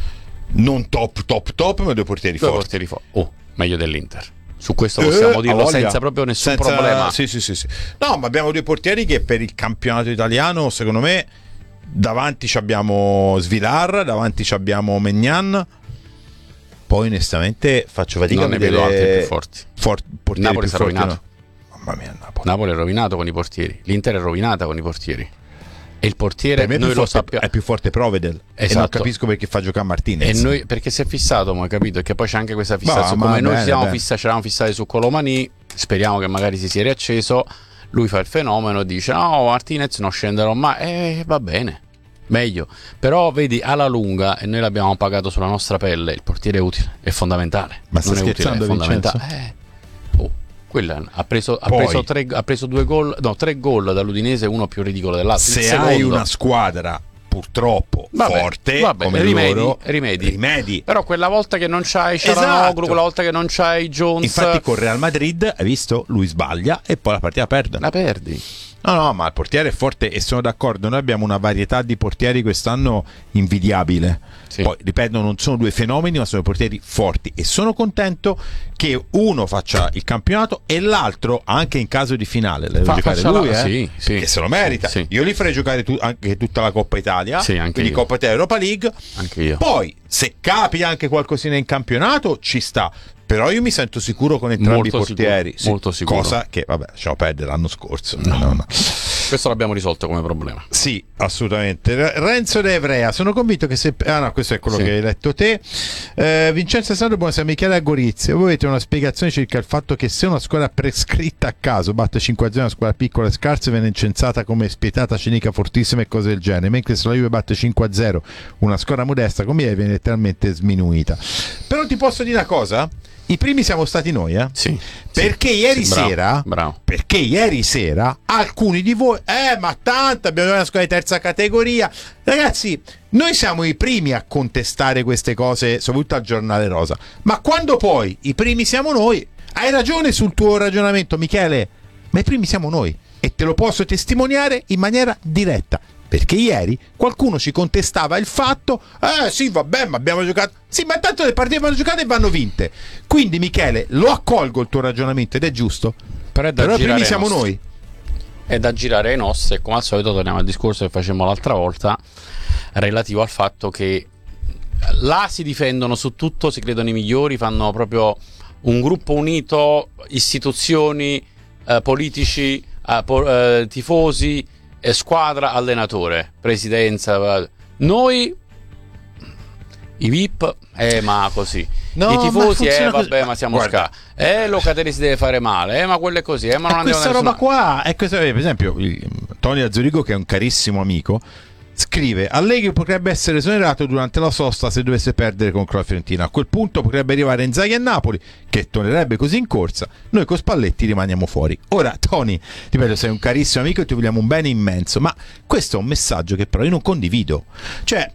Non top, top, top, ma due portieri due forti. portieri forti. Oh, meglio dell'Inter. Su questo possiamo eh, dirlo senza proprio nessun senza, problema. Sì, sì, sì, sì. No, ma abbiamo due portieri che per il campionato italiano, secondo me, davanti ci abbiamo Svilar, davanti ci abbiamo Maignan. Poi onestamente faccio fatica non a ne vedo altri più forti. For- Napoli si è rovinato. No. Mamma mia, Napoli. Napoli è rovinato con i portieri. L'Inter è rovinata con i portieri. E il portiere, per me è noi più lo forte, sappiamo, è più forte Provedel. Esatto. E non capisco perché fa giocare Martinez. E noi perché si è fissato, ma hai capito? E che poi c'è anche questa fissazione. Ma, come ma noi bene, siamo bene. fissa, ci eravamo fissati su Colomani, speriamo che magari si sia riacceso. Lui fa il fenomeno e dice: no, Martinez non scenderò mai. E va bene, meglio. Però vedi, alla lunga, e noi l'abbiamo pagato sulla nostra pelle, il portiere è utile, è fondamentale. Ma non stai è utile, è scherzando, fondamentale. Vincenzo? Eh, oh, quella ha preso, ha Poi- preso, tre, ha preso due gol, no, tre gol dall'Udinese, uno più ridicolo dell'altro. Il Se secondo- hai una squadra purtroppo Vabbè, forte vabbè, come rimedi, loro, rimedi. rimedi. Però quella volta che non c'hai Cialanoglu, Esatto. quella volta che non c'hai Jones, Infatti con Real Madrid, hai visto? Lui sbaglia e poi la partita perde. la perdi. No, no, ma il portiere è forte e sono d'accordo. Noi abbiamo una varietà di portieri quest'anno invidiabile. Sì. Poi, ripeto, non sono due fenomeni, ma sono portieri forti. E sono contento che uno faccia il campionato e l'altro, anche in caso di finale, le deve Fa- giocare faccia lui, la- eh? sì, sì. Che se lo merita. Sì. Io li farei giocare tu- anche tutta la Coppa Italia, Sì, anche quindi io. Coppa Italia e Europa League. Anche io. Poi, se capi anche qualcosina in campionato, ci sta. Però io mi sento sicuro con entrambi i Molto portieri. sicuro, molto sicuro. Cosa che, vabbè, lasciamo perdere l'anno scorso. No, no, no. Questo l'abbiamo risolto come problema. Sì, assolutamente. Re- Renzo De Ivrea, sono convinto che se... Ah no, questo è quello Sì. che hai letto te. Eh, Vincenzo Sandro, buonasera. Michele Agorizio. Voi avete una spiegazione circa il fatto che se una squadra prescritta a caso batte cinque a zero una squadra piccola e scarsa viene incensata come spietata, cinica, fortissima e cose del genere, mentre se la Juve batte cinque a zero una squadra modesta come ieri viene letteralmente sminuita. Però ti posso dire una cosa? I primi siamo stati noi, eh? Sì. Perché Sì, ieri sì, bravo, sera bravo. Perché ieri sera alcuni di voi eh ma tanto abbiamo una squadra di terza categoria. Ragazzi, noi siamo i primi a contestare queste cose, soprattutto al giornale rosa, ma quando poi i primi siamo noi, hai ragione sul tuo ragionamento, Michele, ma i primi siamo noi e te lo posso testimoniare in maniera diretta. Perché ieri qualcuno ci contestava il fatto, eh sì vabbè ma abbiamo giocato, sì ma intanto le partite vanno giocate e vanno vinte. Quindi Michele, lo accolgo il tuo ragionamento ed è giusto, Però è da però i girare primi siamo ai nostri. noi. È da girare ai nostri e come al solito torniamo al discorso che facemmo l'altra volta relativo al fatto che là si difendono su tutto, si credono i migliori, fanno proprio un gruppo unito, istituzioni, eh, politici, eh, po- eh, tifosi, eh, squadra, allenatore, presidenza. eh. Noi i V I P, eh ma così. No, I ma tifosi, eh funziona vabbè, così. ma siamo Guarda. sca. Eh Locatelli si deve fare male, eh ma quello è così, eh ma non E andiamo questa da roba nessuna- qua è questa, per esempio il- Tony Azzurigo, che è un carissimo amico, scrive: Allegri potrebbe essere esonerato durante la sosta se dovesse perdere contro la Fiorentina. A quel punto potrebbe arrivare Inzaghi a Napoli, che tornerebbe così in corsa. Noi con Spalletti rimaniamo fuori. Ora, Tony, ripeto, sei un carissimo amico e ti vogliamo un bene immenso, ma questo è un messaggio che però io non condivido. Cioè,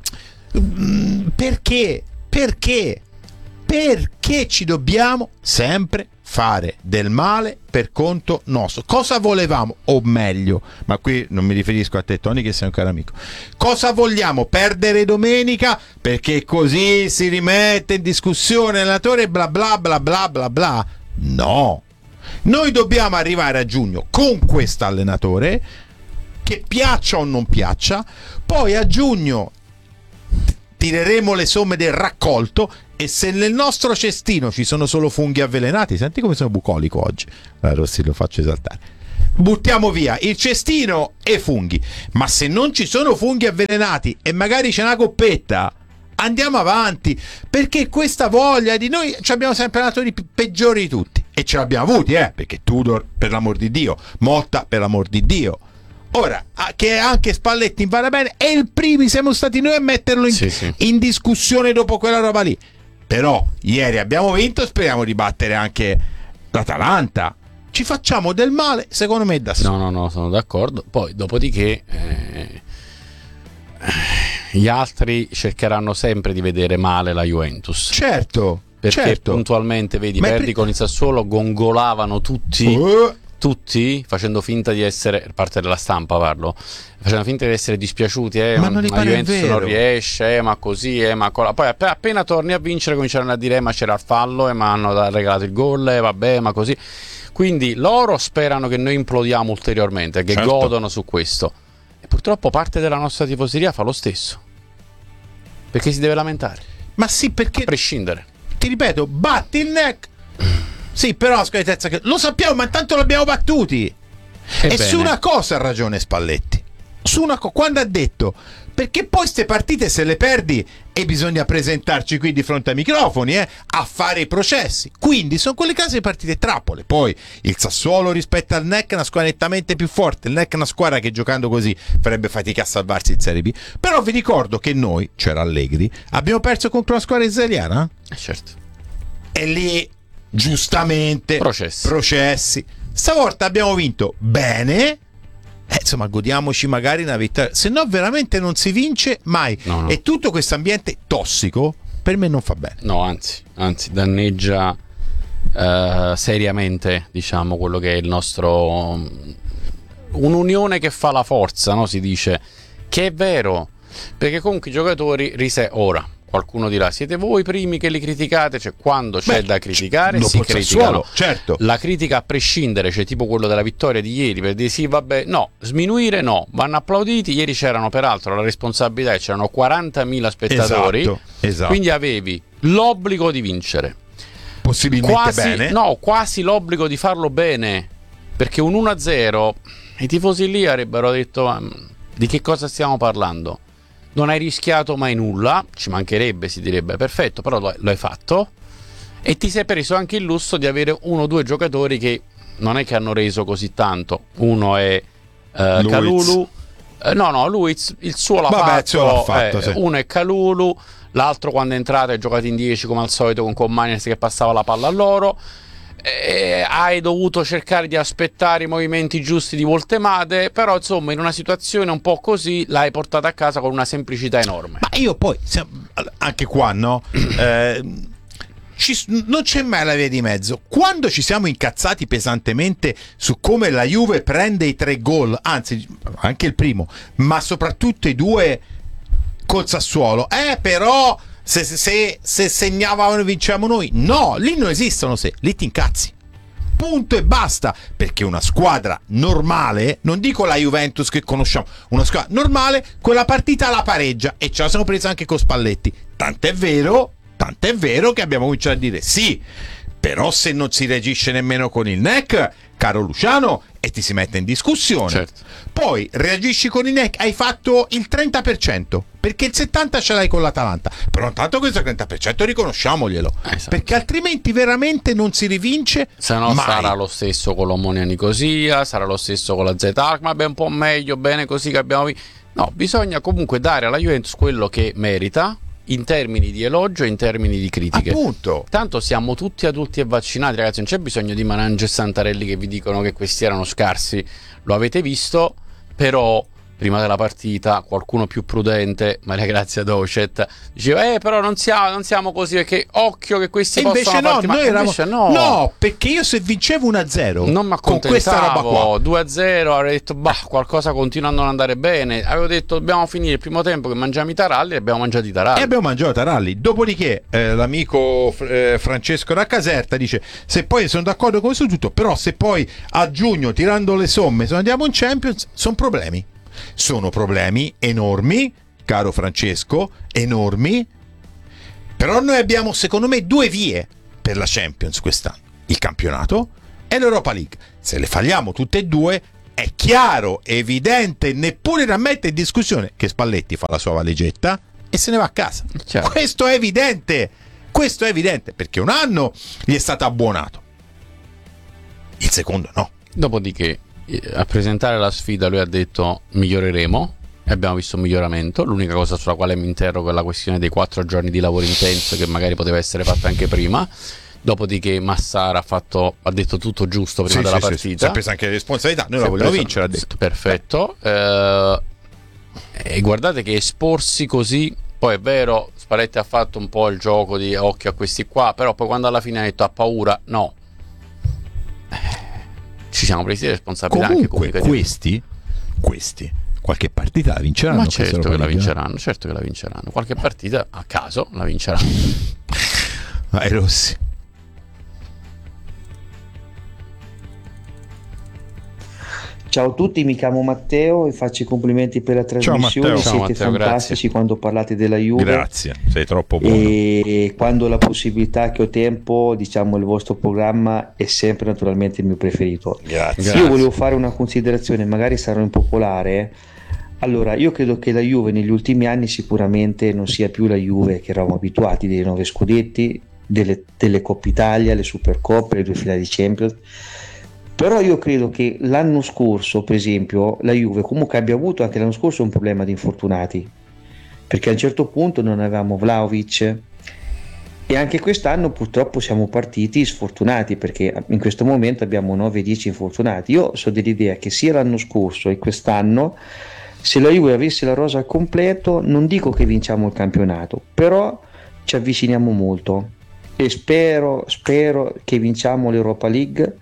mm, perché? Perché? Perché ci dobbiamo sempre fare del male per conto nostro. Cosa volevamo? O meglio, ma qui non mi riferisco a te Tony che sei un caro amico, cosa vogliamo? Perdere domenica perché così si rimette in discussione l'allenatore bla bla bla bla bla bla? No, noi dobbiamo arrivare a giugno con questo allenatore, che piaccia o non piaccia, poi a giugno tireremo le somme del raccolto, e se nel nostro cestino ci sono solo funghi avvelenati, senti come sono bucolico oggi, allora Rossi lo faccio esaltare, buttiamo via il cestino e funghi, ma se non ci sono funghi avvelenati e magari c'è una coppetta, andiamo avanti, perché questa voglia di noi, ci abbiamo sempre allenatori peggiori di tutti, e ce l'abbiamo avuti, eh, perché Tudor per l'amor di Dio, Motta per l'amor di Dio, ora che anche Spalletti impara bene, e il primi siamo stati noi a metterlo in, sì, sì. in discussione dopo quella roba lì. Però ieri abbiamo vinto, speriamo di battere anche l'Atalanta. Ci facciamo del male, secondo me, da solo. No, no, no, sono d'accordo. Poi, dopodiché, eh, gli altri cercheranno sempre di vedere male la Juventus. Certo, perché certo. puntualmente, vedi, Ma perdi pre- con il Sassuolo, gongolavano tutti. Uh. Tutti facendo finta di essere, parte della stampa parlo, facendo finta di essere dispiaciuti, eh, ma non la Juventus vero. non riesce, eh, ma così, eh, ma cola. Poi appena, appena torni a vincere cominciano a dire eh, ma c'era il fallo, eh, ma hanno regalato il gol, eh, vabbè, ma così. Quindi loro sperano che noi implodiamo ulteriormente, che certo. godono su questo, e purtroppo parte della nostra tifoseria fa lo stesso, perché si deve lamentare. Ma sì, perché a prescindere, ti ripeto, batti il neck. Sì, però scontezza che lo sappiamo, ma intanto l'abbiamo battuti. Ebbene. E su una cosa ha ragione Spalletti. Su una co- quando ha detto perché poi ste partite se le perdi e bisogna presentarci qui di fronte ai microfoni, eh, a fare i processi. Quindi sono quelle case di partite trappole. Poi il Sassuolo rispetto al N E C è una squadra nettamente più forte. Il N E C è una squadra che giocando così farebbe fatica a salvarsi in Serie B. Però vi ricordo che noi, c'era Allegri, abbiamo perso contro una squadra israeliana. Eh, certo. E lì giustamente processi. processi stavolta abbiamo vinto bene, eh, insomma godiamoci magari una vittoria, se no veramente non si vince mai. No, no. E tutto questo ambiente tossico per me non fa bene, no, anzi anzi danneggia uh, seriamente, diciamo, quello che è il nostro, un'unione che fa la forza, no? Si dice che è vero, perché comunque i giocatori rise ora qualcuno dirà siete voi i primi che li criticate, cioè quando c'è Beh, da criticare c- si criticano, certo. La critica a prescindere, cioè tipo quello della vittoria di ieri, per dire sì vabbè, no, sminuire no, vanno applauditi. Ieri c'erano peraltro la responsabilità e c'erano quarantamila spettatori, esatto, esatto. Quindi avevi l'obbligo di vincere, possibilmente quasi, bene, no, quasi l'obbligo di farlo bene, perché un uno a zero i tifosi lì avrebbero detto ma, di che cosa stiamo parlando? Non hai rischiato mai nulla, ci mancherebbe, si direbbe perfetto, però lo, lo hai fatto e ti sei preso anche il lusso di avere uno o due giocatori che non è che hanno reso così tanto. Uno è eh, Kalulu, eh, no no, lui il suo l'ha Vabbè, fatto, suo l'ha fatto eh, sì. Uno è Kalulu, l'altro quando è entrato è giocato in dieci come al solito con Commanies che passava la palla a loro. E hai dovuto cercare di aspettare i movimenti giusti di Voltemade, però insomma in una situazione un po' così l'hai portata a casa con una semplicità enorme. Ma io poi anche qua no eh, ci, non c'è mai la via di mezzo. Quando ci siamo incazzati pesantemente su come la Juve prende i tre gol, anzi anche il primo, ma soprattutto i due col Sassuolo, eh però Se, se, se segnavano e vinciamo noi, no, lì non esistono se, lì ti incazzi, punto e basta, perché una squadra normale, non dico la Juventus che conosciamo, una squadra normale quella partita la pareggia, e ce la siamo presa anche con Spalletti, tant'è vero, tant'è vero che abbiamo cominciato a dire sì, però se non si reagisce nemmeno con il N E C, caro Luciano, e ti si mette in discussione, certo. Poi reagisci con il N E C, hai fatto il trenta per cento, perché il settanta per cento ce l'hai con l'Atalanta, però intanto questo trenta per cento riconosciamolo, esatto. Perché altrimenti veramente non si rivince, se no mai. Sarà lo stesso con l'Omonia Nicosia, sarà lo stesso con la Z A C, ma è un po' meglio, bene così che abbiamo visto. No, bisogna comunque dare alla Juventus quello che merita in termini di elogio e in termini di critiche. Appunto. Tanto siamo tutti adulti e vaccinati, ragazzi, non c'è bisogno di Marange e Santarelli che vi dicono che questi erano scarsi, lo avete visto, però prima della partita, qualcuno più prudente, Maria Grazia Docet, diceva eh però non siamo, non siamo così, perché occhio che questi e possono invece no, farti, ma noi eravamo, invece no. no, perché io se vincevo uno a zero non mi con questa roba qua due a zero avrei detto bah, qualcosa continua a non andare bene, avevo detto dobbiamo finire il primo tempo che mangiamo i taralli, e abbiamo mangiato i taralli e abbiamo mangiato i taralli. Dopodiché eh, l'amico eh, Francesco da Caserta dice se poi sono d'accordo con questo tutto, però se poi a giugno tirando le somme se andiamo in Champions sono problemi. Sono problemi enormi, caro Francesco, enormi. Però noi abbiamo, secondo me, due vie per la Champions quest'anno: il campionato e l'Europa League. Se le falliamo tutte e due, è chiaro, evidente, neppure da mettere in discussione che Spalletti fa la sua valigetta e se ne va a casa. Chiaro. Questo è evidente, questo è evidente, perché un anno gli è stato abbuonato, il secondo no. Dopodiché a presentare la sfida lui ha detto miglioreremo e abbiamo visto un miglioramento. L'unica cosa sulla quale mi interrogo è la questione dei quattro giorni di lavoro intenso, che magari poteva essere fatta anche prima. Dopodiché Massara ha fatto, ha detto tutto giusto prima sì, della sì, partita, sì, si è presa anche le responsabilità, noi la vogliamo vincere, ha detto. Perfetto. eh, e guardate che esporsi così, poi è vero Spalletti ha fatto un po' il gioco di occhio a questi qua, però poi quando alla fine ha detto ha paura, no, ci siamo presi le responsabilità. Comunque anche questi questi qualche partita la vinceranno. Ma certo che la vinceranno, certo che la vinceranno. Qualche partita a caso la vinceranno. Vai Rossi. Ciao a tutti, mi chiamo Matteo e faccio i complimenti per la trasmissione. Ciao, Siete Matteo, fantastici grazie. Quando parlate della Juve. Grazie, sei troppo buono. E quando ho la possibilità, che ho tempo, diciamo il vostro programma è sempre naturalmente il mio preferito. Grazie. Io volevo fare una considerazione, magari sarò impopolare. Allora, io credo che la Juve negli ultimi anni sicuramente non sia più la Juve che eravamo abituati, dei nove scudetti, delle, delle Coppe Italia, le Supercoppe, le due finali di Champions. Però io credo che l'anno scorso, per esempio, la Juve comunque abbia avuto anche l'anno scorso un problema di infortunati, perché a un certo punto non avevamo Vlahovic, e anche quest'anno purtroppo siamo partiti sfortunati, perché in questo momento abbiamo nove dieci infortunati. Io sono dell'idea che sia l'anno scorso e quest'anno, se la Juve avesse la rosa al completo, non dico che vinciamo il campionato, però ci avviciniamo molto e spero, spero che vinciamo l'Europa League,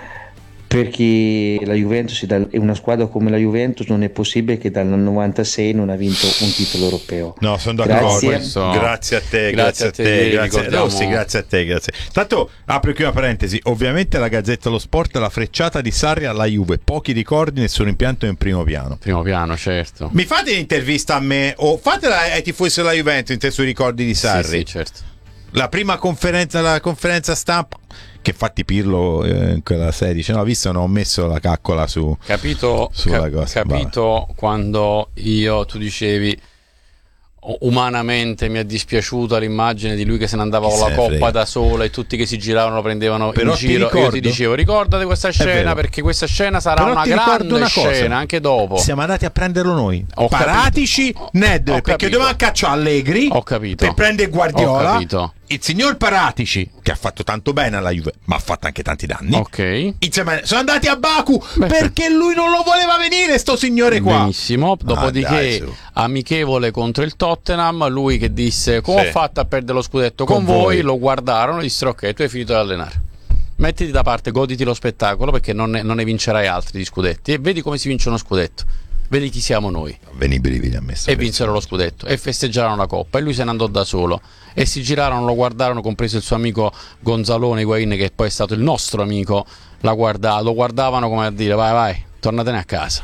perché la Juventus è una squadra come la Juventus, non è possibile che dal novantasei non ha vinto un titolo europeo. No, sono d'accordo. Grazie, grazie a te, grazie a te, grazie a te, Rossi, grazie a te, grazie. Tanto apro qui una parentesi, ovviamente la Gazzetta dello Sport, la frecciata di Sarri alla Juve, pochi ricordi, nessun impianto in primo piano. Primo piano, certo. Mi fate l'intervista a me o fatela ai tifosi della Juventus in sui ricordi di Sarri? Sì, sì, certo. La prima conferenza, la conferenza stampa, che infatti Pirlo eh, in quella serie dice no, visto non ho messo la caccola su capito, sulla ca- cosa. capito vabbè. Quando io tu dicevi umanamente mi è dispiaciuta l'immagine di lui che se ne andava con la coppa frega. da solo e tutti che si giravano lo prendevano però in giro. Ti io ti dicevo ricordate questa scena, perché questa scena sarà però una grande una scena anche dopo. Siamo andati a prenderlo noi, ho Paratici, Nedved, perché dovevamo cacciare Allegri ho capito. per prendere Guardiola. Ho capito. Il signor Paratici, che ha fatto tanto bene alla Juve ma ha fatto anche tanti danni, ok, insieme sono andati a Baku. Beh, perché per... lui non lo voleva venire sto signore qua. Benissimo. Dopodiché ah, dai, amichevole contro il Tottenham, lui che disse come sì. ho fatto a perdere lo scudetto con, con voi. voi lo guardarono e dissero ok, tu hai finito di allenare, mettiti da parte, goditi lo spettacolo, perché non ne, non ne vincerai altri di scudetti e vedi come si vince uno scudetto, vedi chi siamo noi. Veni brividi a me. E vinsero lo scudetto e festeggiarono la coppa e lui se ne andò da solo e si girarono, lo guardarono, compreso il suo amico Gonzalone Higuain, che poi è stato il nostro amico, la guarda, lo guardavano come a dire vai vai, tornatene a casa.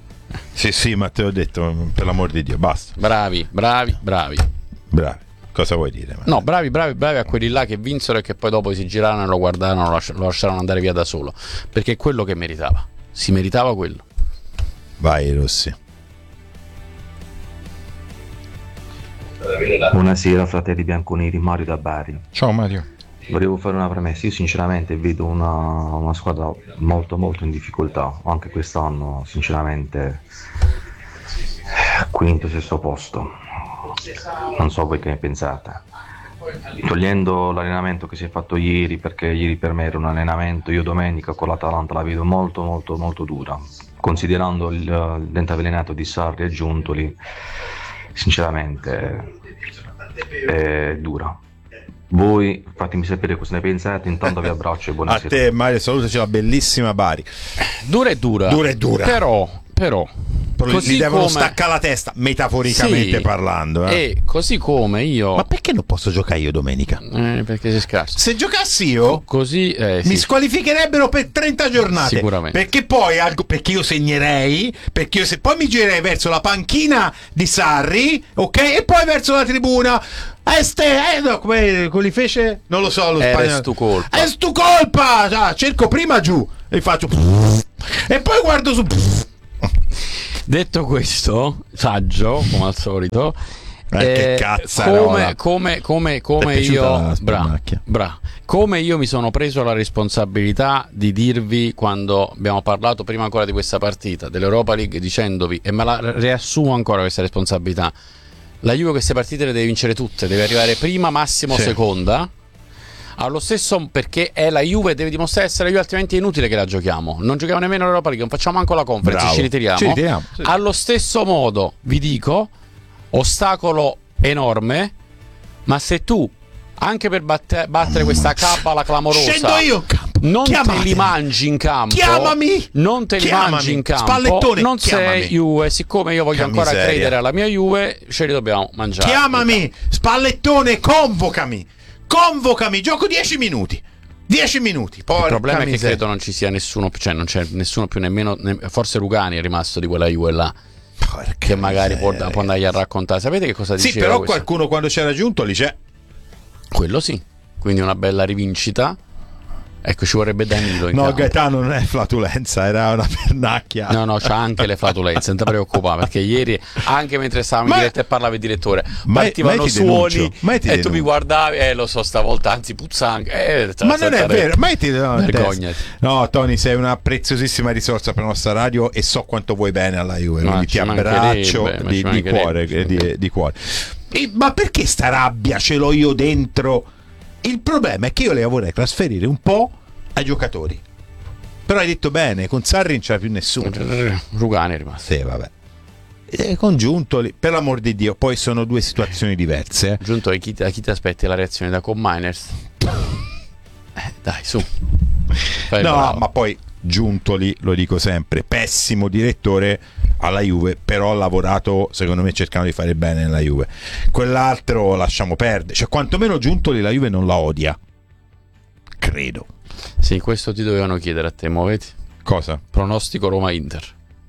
Sì sì, ma te l'ho detto, per l'amor di Dio, basta. Bravi, bravi, bravi. Bravi. Cosa vuoi dire? Matteo? No, bravi, bravi, bravi a quelli là che vinsero e che poi dopo si girarono e lo guardarono, lo, lasci- lo lasciarono andare via da solo, perché è quello che meritava, si meritava quello. Vai Rossi. Buonasera fratelli bianconeri, Mario da Bari. Ciao Mario. Volevo fare una premessa, io sinceramente vedo una, una squadra molto molto in difficoltà, anche quest'anno sinceramente quinto, sesto posto, non so voi che ne pensate. togliendo l'allenamento che si è fatto ieri, perché ieri per me era un allenamento, io domenica con l'Atalanta la vedo molto molto molto dura, considerando il, il dente avvelenato di Sarri e Giuntoli, sinceramente è dura. Voi fatemi sapere cosa ne pensate, intanto vi abbraccio e buonasera. A te Mario, salutaci la bellissima Bari. Dura e dura. Dura e dura. Però, però Così gli devono come... staccare la testa, metaforicamente sì, parlando. Eh. E così come io. Ma perché non posso giocare io domenica? Eh, perché sei scarso. Se giocassi io, così eh, mi sì. squalificherebbero per trenta giornate. Sicuramente. Perché poi perché io segnerei, perché io se poi mi girerei verso la panchina di Sarri, ok? E poi verso la tribuna. Este, eh, no, come, come li fece? Non lo so, lo spagnolo. È tu colpa. È tu colpa. Cioè, cerco prima giù e faccio e poi guardo su. Detto questo, saggio come al solito, eh, eh, che come, come, come, come io bra, bra, come io mi sono preso la responsabilità di dirvi quando abbiamo parlato prima ancora di questa partita dell'Europa League, dicendovi, e me la riassumo ancora questa responsabilità: la Juve queste partite le deve vincere tutte, deve arrivare prima, massimo sì. seconda. Allo stesso, perché è la Juve, deve dimostrare di essere la Juve, altrimenti è inutile che la giochiamo. Non giochiamo nemmeno l'Europa League, non facciamo manco la Conference. Bravo. Ci ritiriamo, ci ritiriamo sì. Allo stesso modo vi dico, ostacolo enorme, ma se tu anche per batte, battere questa cabala clamorosa scendo io in campo, non chiamate. te li mangi in campo, chiamami, non te li chiamami. mangi in campo, Spallettone, non chiamami. sei Juve. Siccome io voglio che ancora miseria. credere alla mia Juve, ce li dobbiamo mangiare. Chiamami, Spallettone, convocami, convocami, gioco dieci minuti. dieci minuti. Porca il problema miseria. è che credo non ci sia nessuno, cioè non c'è nessuno più, nemmeno ne, forse Rugani è rimasto di quella Juve là. Porca che magari può, può andargli a raccontare. Sapete che cosa diceva? Sì, però questo? Qualcuno quando c'era giunto lì c'è. Quello sì. Quindi una bella rivincita. Ecco, ci vorrebbe Danilo in No, campo. Gaetano non è flatulenza, era una pernacchia. No, no, c'ha anche le flatulenze, non ti preoccupare, perché ieri, anche mentre stavamo in diretta e parlavi il direttore, partivano suoni e tu mi guardavi, eh lo so, stavolta, anzi puzza anche. Eh, ma non è vero, metti no, vergognati. No, Tony, sei una preziosissima risorsa per la nostra radio e so quanto vuoi bene alla Juve, no, quindi ti abbraccio di, di cuore, di, di cuore. E, ma perché sta rabbia ce l'ho io dentro? Il problema è che io le vorrei trasferire un po' ai giocatori. Però hai detto bene, con Sarri non c'era più nessuno. Rugani è rimasto. Sì, vabbè. E con Giuntoli, per l'amor di Dio, poi sono due situazioni diverse. Eh. Giuntoli, chi, a chi ti aspetti la reazione da Combiners? Eh, dai, su. Fai no, bravo. Ma poi Giuntoli, lo dico sempre, pessimo direttore alla Juve, però ha lavorato secondo me cercando di fare bene nella Juve. Quell'altro lasciamo perdere, cioè quantomeno Giuntoli la Juve non la odia, credo. Sì, questo ti dovevano chiedere a te, muoveti. Cosa? Pronostico Roma-Inter.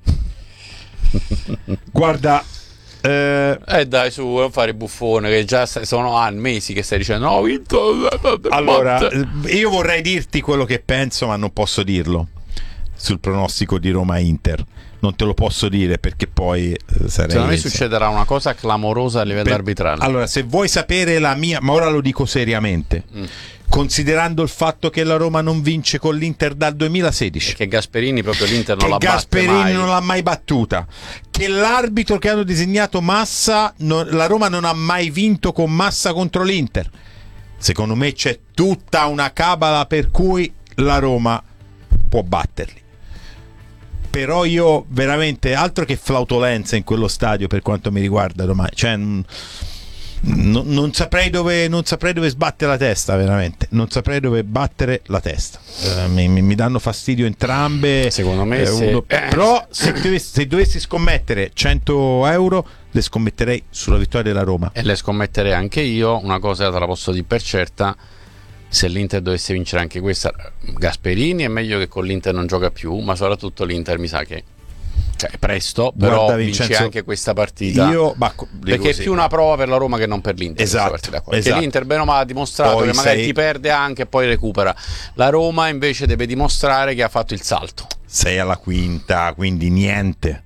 Guarda, eh... eh dai, su, non fare buffone, che già sono anni, mesi che stai dicendo no, vinto. Allora, io vorrei dirti quello che penso, ma non posso dirlo sul pronostico di Roma-Inter. Non te lo posso dire perché poi eh, sarei. Secondo me succederà una cosa clamorosa a livello per... arbitrale. Allora, se vuoi sapere la mia, ma ora lo dico seriamente, mm. considerando il fatto che la Roma non vince con l'Inter dal duemilasedici, che Gasperini proprio l'Inter non che la batte Gasperini mai. non l'ha mai battuta, che l'arbitro che hanno disegnato Massa non, la Roma non ha mai vinto con Massa contro l'Inter. Secondo me c'è tutta una cabala per cui la Roma può batterli. Però io veramente, altro che flautolenza in quello stadio per quanto mi riguarda domani, cioè n- n- non saprei dove non saprei dove sbattere la testa, veramente non saprei dove battere la testa. Eh, mi, mi danno fastidio entrambe, secondo me, eh, se... uno, però se dovessi, se dovessi scommettere cento euro le scommetterei sulla vittoria della Roma, e le scommetterei anche io. Una cosa te la posso dire per certa: se l'Inter dovesse vincere anche questa, Gasperini è meglio che con l'Inter non gioca più, ma soprattutto l'Inter mi sa che, cioè, è presto, però guarda, vince Vincenzo, anche questa partita. Io, ma, perché è più una prova per la Roma che non per l'Inter. Esatto, esatto. Perché l'Inter bene o male ha dimostrato poi che magari sei... ti perde anche e poi recupera. La Roma invece deve dimostrare che ha fatto il salto. Sei alla quinta, quindi niente.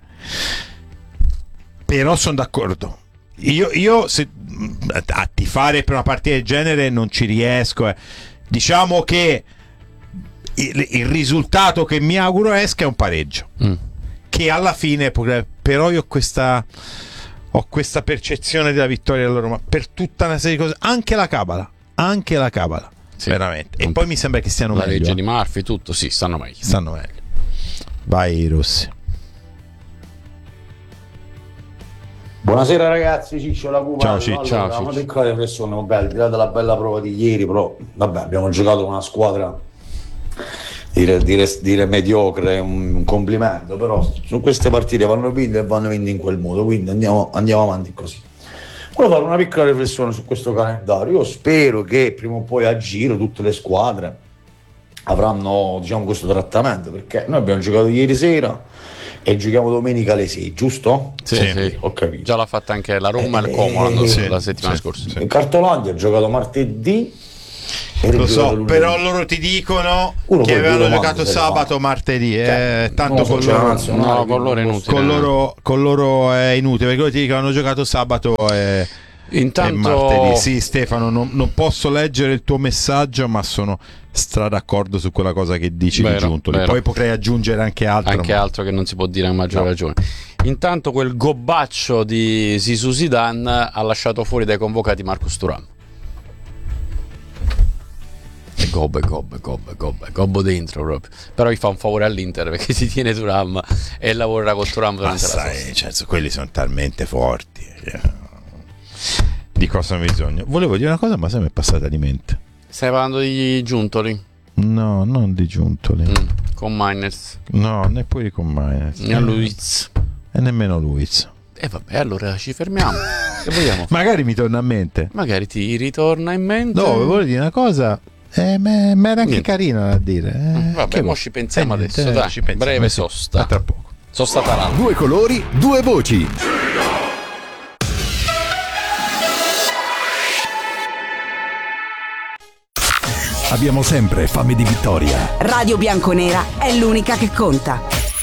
Però sono d'accordo. Io, io se, a tifare per una partita del genere non ci riesco. Eh. Diciamo che il, il risultato che mi auguro esca è un pareggio. Mm. Che alla fine, però io ho questa ho questa percezione della vittoria della Roma per tutta una serie di cose, anche la cabala, anche la cabala, sì, veramente. E poi mi sembra che stiano la meglio. La legge di Murphy, tutto, sì, stanno meglio. Stanno meglio. Vai Rossi. Buonasera ragazzi, Ciccio la Cuba. Ciao Ciccio. Allora, Ciao, una Ciccio. piccola riflessione, vabbè, al di là della bella prova di ieri, però vabbè, abbiamo giocato con una squadra dire, dire, dire mediocre, un complimento, però su queste partite vanno vinte e vanno vinte in quel modo, quindi andiamo, andiamo avanti così. Volevo fare una piccola riflessione su questo calendario. Io spero che prima o poi a giro tutte le squadre avranno, diciamo, questo trattamento, perché noi abbiamo giocato ieri sera e giochiamo domenica alle sei, giusto? Sì, sì, sì. Ho capito. Già l'ha fatta anche la Roma e il Como l'anno sì, la settimana sì, scorsa. sì. Il Cartolandia ha giocato martedì. E Lo so, lunedì. però loro ti dicono Uno che poi avevano domanda giocato se sabato, martedì. Eh, Cioè, tanto non so, con c'è la loro, nazionale, no, con loro è quindi inutile. con loro, con loro è inutile, perché loro ti dicono che hanno giocato sabato e, Intanto- e martedì. Sì, Stefano, non, non posso leggere il tuo messaggio, ma sono stra d'accordo su quella cosa che dici Vero, di Giuntoli. vero. Poi potrei aggiungere anche altro. Anche ma- altro che non si può dire a maggior No. ragione. Intanto quel gobbaccio di Zizou Zidane ha lasciato fuori dai convocati Marcus Thuram. E gobbo, e gobbo, e gobbo, e gobbo, e gobbo dentro proprio. Però gli fa un favore all'Inter perché si tiene Thuram e lavorerà con Thuram Ma durante la sai, sosta. cioè, su- quelli sono talmente forti. eh. Di cosa ho bisogno? Volevo dire una cosa, ma se mi è passata di mente. Stai parlando di Giuntoli? No, non di Giuntoli. Mm, con Miners. No, neppure con Mainz. E Luiz. E nemmeno Luiz. E vabbè, allora ci fermiamo. Che vogliamo? Magari mi torna a mente. Magari ti ritorna in mente. No, volevo dire una cosa. Eh, ma ma era anche Niente. carina da dire. Eh, Vabbè, che mo vuoi? ci pensiamo Eh, adesso, niente, dai. ci pensiamo, Breve sì. sosta. A tra poco. Sosta tarata. Due colori, due voci. Abbiamo sempre fame di vittoria. Radio Bianconera è l'unica che conta.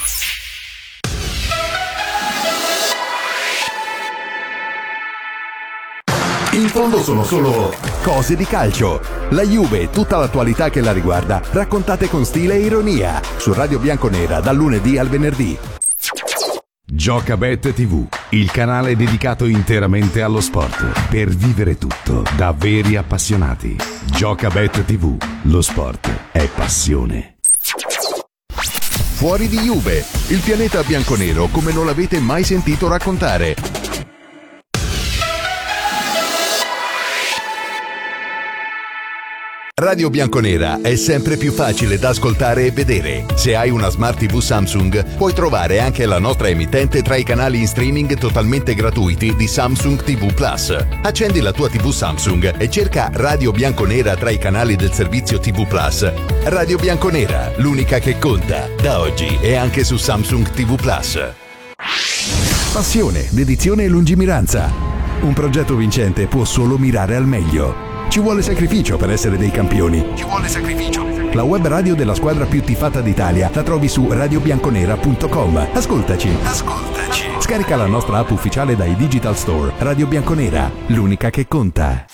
In fondo sono solo Cose di calcio. La Juve e tutta l'attualità che la riguarda, raccontate con stile e ironia. Su Radio Bianconera dal lunedì al venerdì. Giocabet tivù, il canale dedicato interamente allo sport. Per vivere tutto da veri appassionati. Giocabet tivù, lo sport è passione. Fuori di Juve, il pianeta bianconero come non l'avete mai sentito raccontare. Radio Bianconera è sempre più facile da ascoltare e vedere. Se hai una Smart tivù Samsung, puoi trovare anche la nostra emittente tra i canali in streaming totalmente gratuiti di Samsung tivù Plus. Accendi la tua tivù Samsung e cerca Radio Bianconera tra i canali del servizio tivù Plus. Radio Bianconera, l'unica che conta. Da oggi è anche su Samsung tivù Plus. Passione, dedizione e lungimiranza. Un progetto vincente può solo mirare al meglio. Ci vuole sacrificio per essere dei campioni. Ci vuole sacrificio. La web radio della squadra più tifata d'Italia la trovi su radio bianconera punto com. Ascoltaci. Ascoltaci. Scarica la nostra app ufficiale dai Digital Store. Radio Bianconera, l'unica che conta.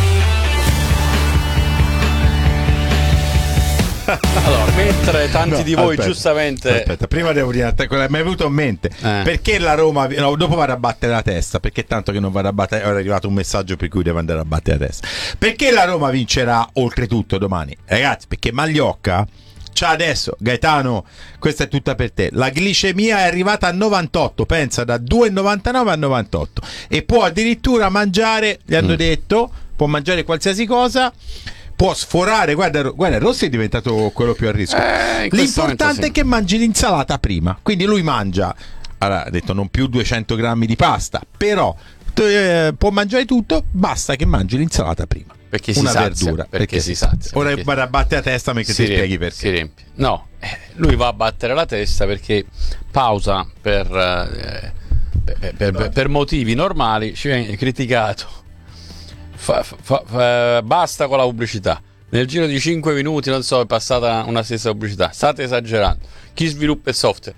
Allora, mentre tanti No, di voi aspetta, giustamente Aspetta, prima devo dire, a te, quella- mi è venuto in mente Eh. perché la Roma, no, dopo va a battere la testa, perché tanto che non va a battere, ora è arrivato un messaggio per cui deve andare a battere la testa. Perché la Roma vincerà oltretutto domani? Ragazzi, perché Magliocca c'ha adesso, Gaetano, questa è tutta per te. La glicemia è arrivata a novantotto, pensa, da due virgola novantanove a novantotto, e può addirittura mangiare, gli hanno Mm. detto, può mangiare qualsiasi cosa. Può sforare, guarda, guarda, Rossi è diventato quello più a rischio. Eh, in questo L'importante momento sì. è che mangi l'insalata prima. Quindi lui mangia, allora, ha detto non più duecento grammi di pasta, però eh, può mangiare tutto, basta che mangi l'insalata prima. Perché si una sazia, verdura. perché si sazia, Ora perché- vado a battere la testa perché si ti spieghi riempie, perché. si riempie. No, eh, lui va a battere la testa perché pausa per, eh, per, per- per- per motivi normali, ci viene criticato. Fa- fa- fa- basta con la pubblicità. Nel giro di cinque minuti, non so, è passata una stessa pubblicità. State esagerando. Chi sviluppa il software?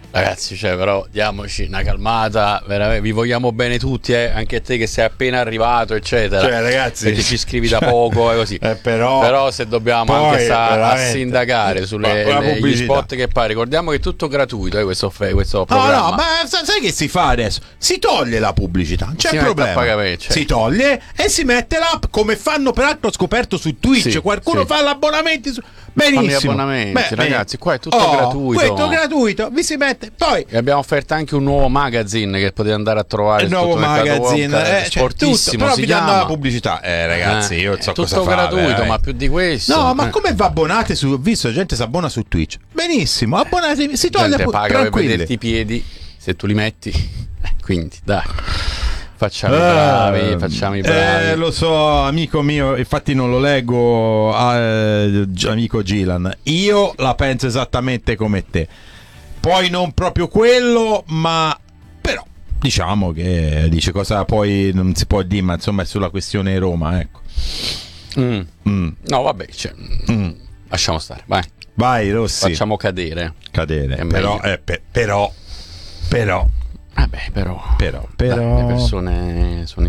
Ragazzi, cioè, però diamoci una calmata, veramente, vi vogliamo bene tutti, eh? Anche a te che sei appena arrivato, eccetera. Cioè, ragazzi, perché ci scrivi da poco e così. Eh, però, però se dobbiamo poi, anche stare a veramente, sindacare sulle la le, gli pubblicità. spot che pare, ricordiamo che è tutto gratuito, eh, questo, questo No, programma. no, ma sa- sai che si fa adesso? Si toglie la pubblicità, non c'è Si mette problema. a pagamento, cioè. Si toglie e si mette l'app, come fanno peraltro ho scoperto su Twitch. Sì, Qualcuno sì. fa l'abbonamenti su... Fanno Benissimo. gli abbonamenti, Beh, ragazzi, qua è tutto oh, gratuito. Questo gratuito, vi si mette. Poi E abbiamo offerto anche un nuovo magazine che potete andare a trovare. il su nuovo tutto il mercato magazine, web, eh, cioè, sportissimo, tutto, però si vi danno chiama. la pubblicità. Eh, ragazzi, Eh, io non so è tutto cosa fare. gratuito, eh. ma più di questo. No, ma eh. come vi abbonate su... Ho visto gente si abbona su Twitch. Benissimo, abbonatevi, si toglie Gente pu- paga per tranquilli. vederti i piedi se tu li metti. Eh, quindi, dai. Facciamo i Eh, bravi, facciamo i bravi. Eh, lo so, amico mio, infatti non lo leggo, eh, G- amico Gilan. Io la penso esattamente come te. Poi non proprio quello, ma però diciamo che dice cosa poi non si può dire, ma insomma è sulla questione Roma, ecco. Mm. Mm. No, vabbè, cioè, Mm. lasciamo stare, vai. Vai, Rossi. Facciamo cadere. Cadere. È Però, meglio. eh, pe- però, però, Vabbè, però, però, però, dai, le persone sono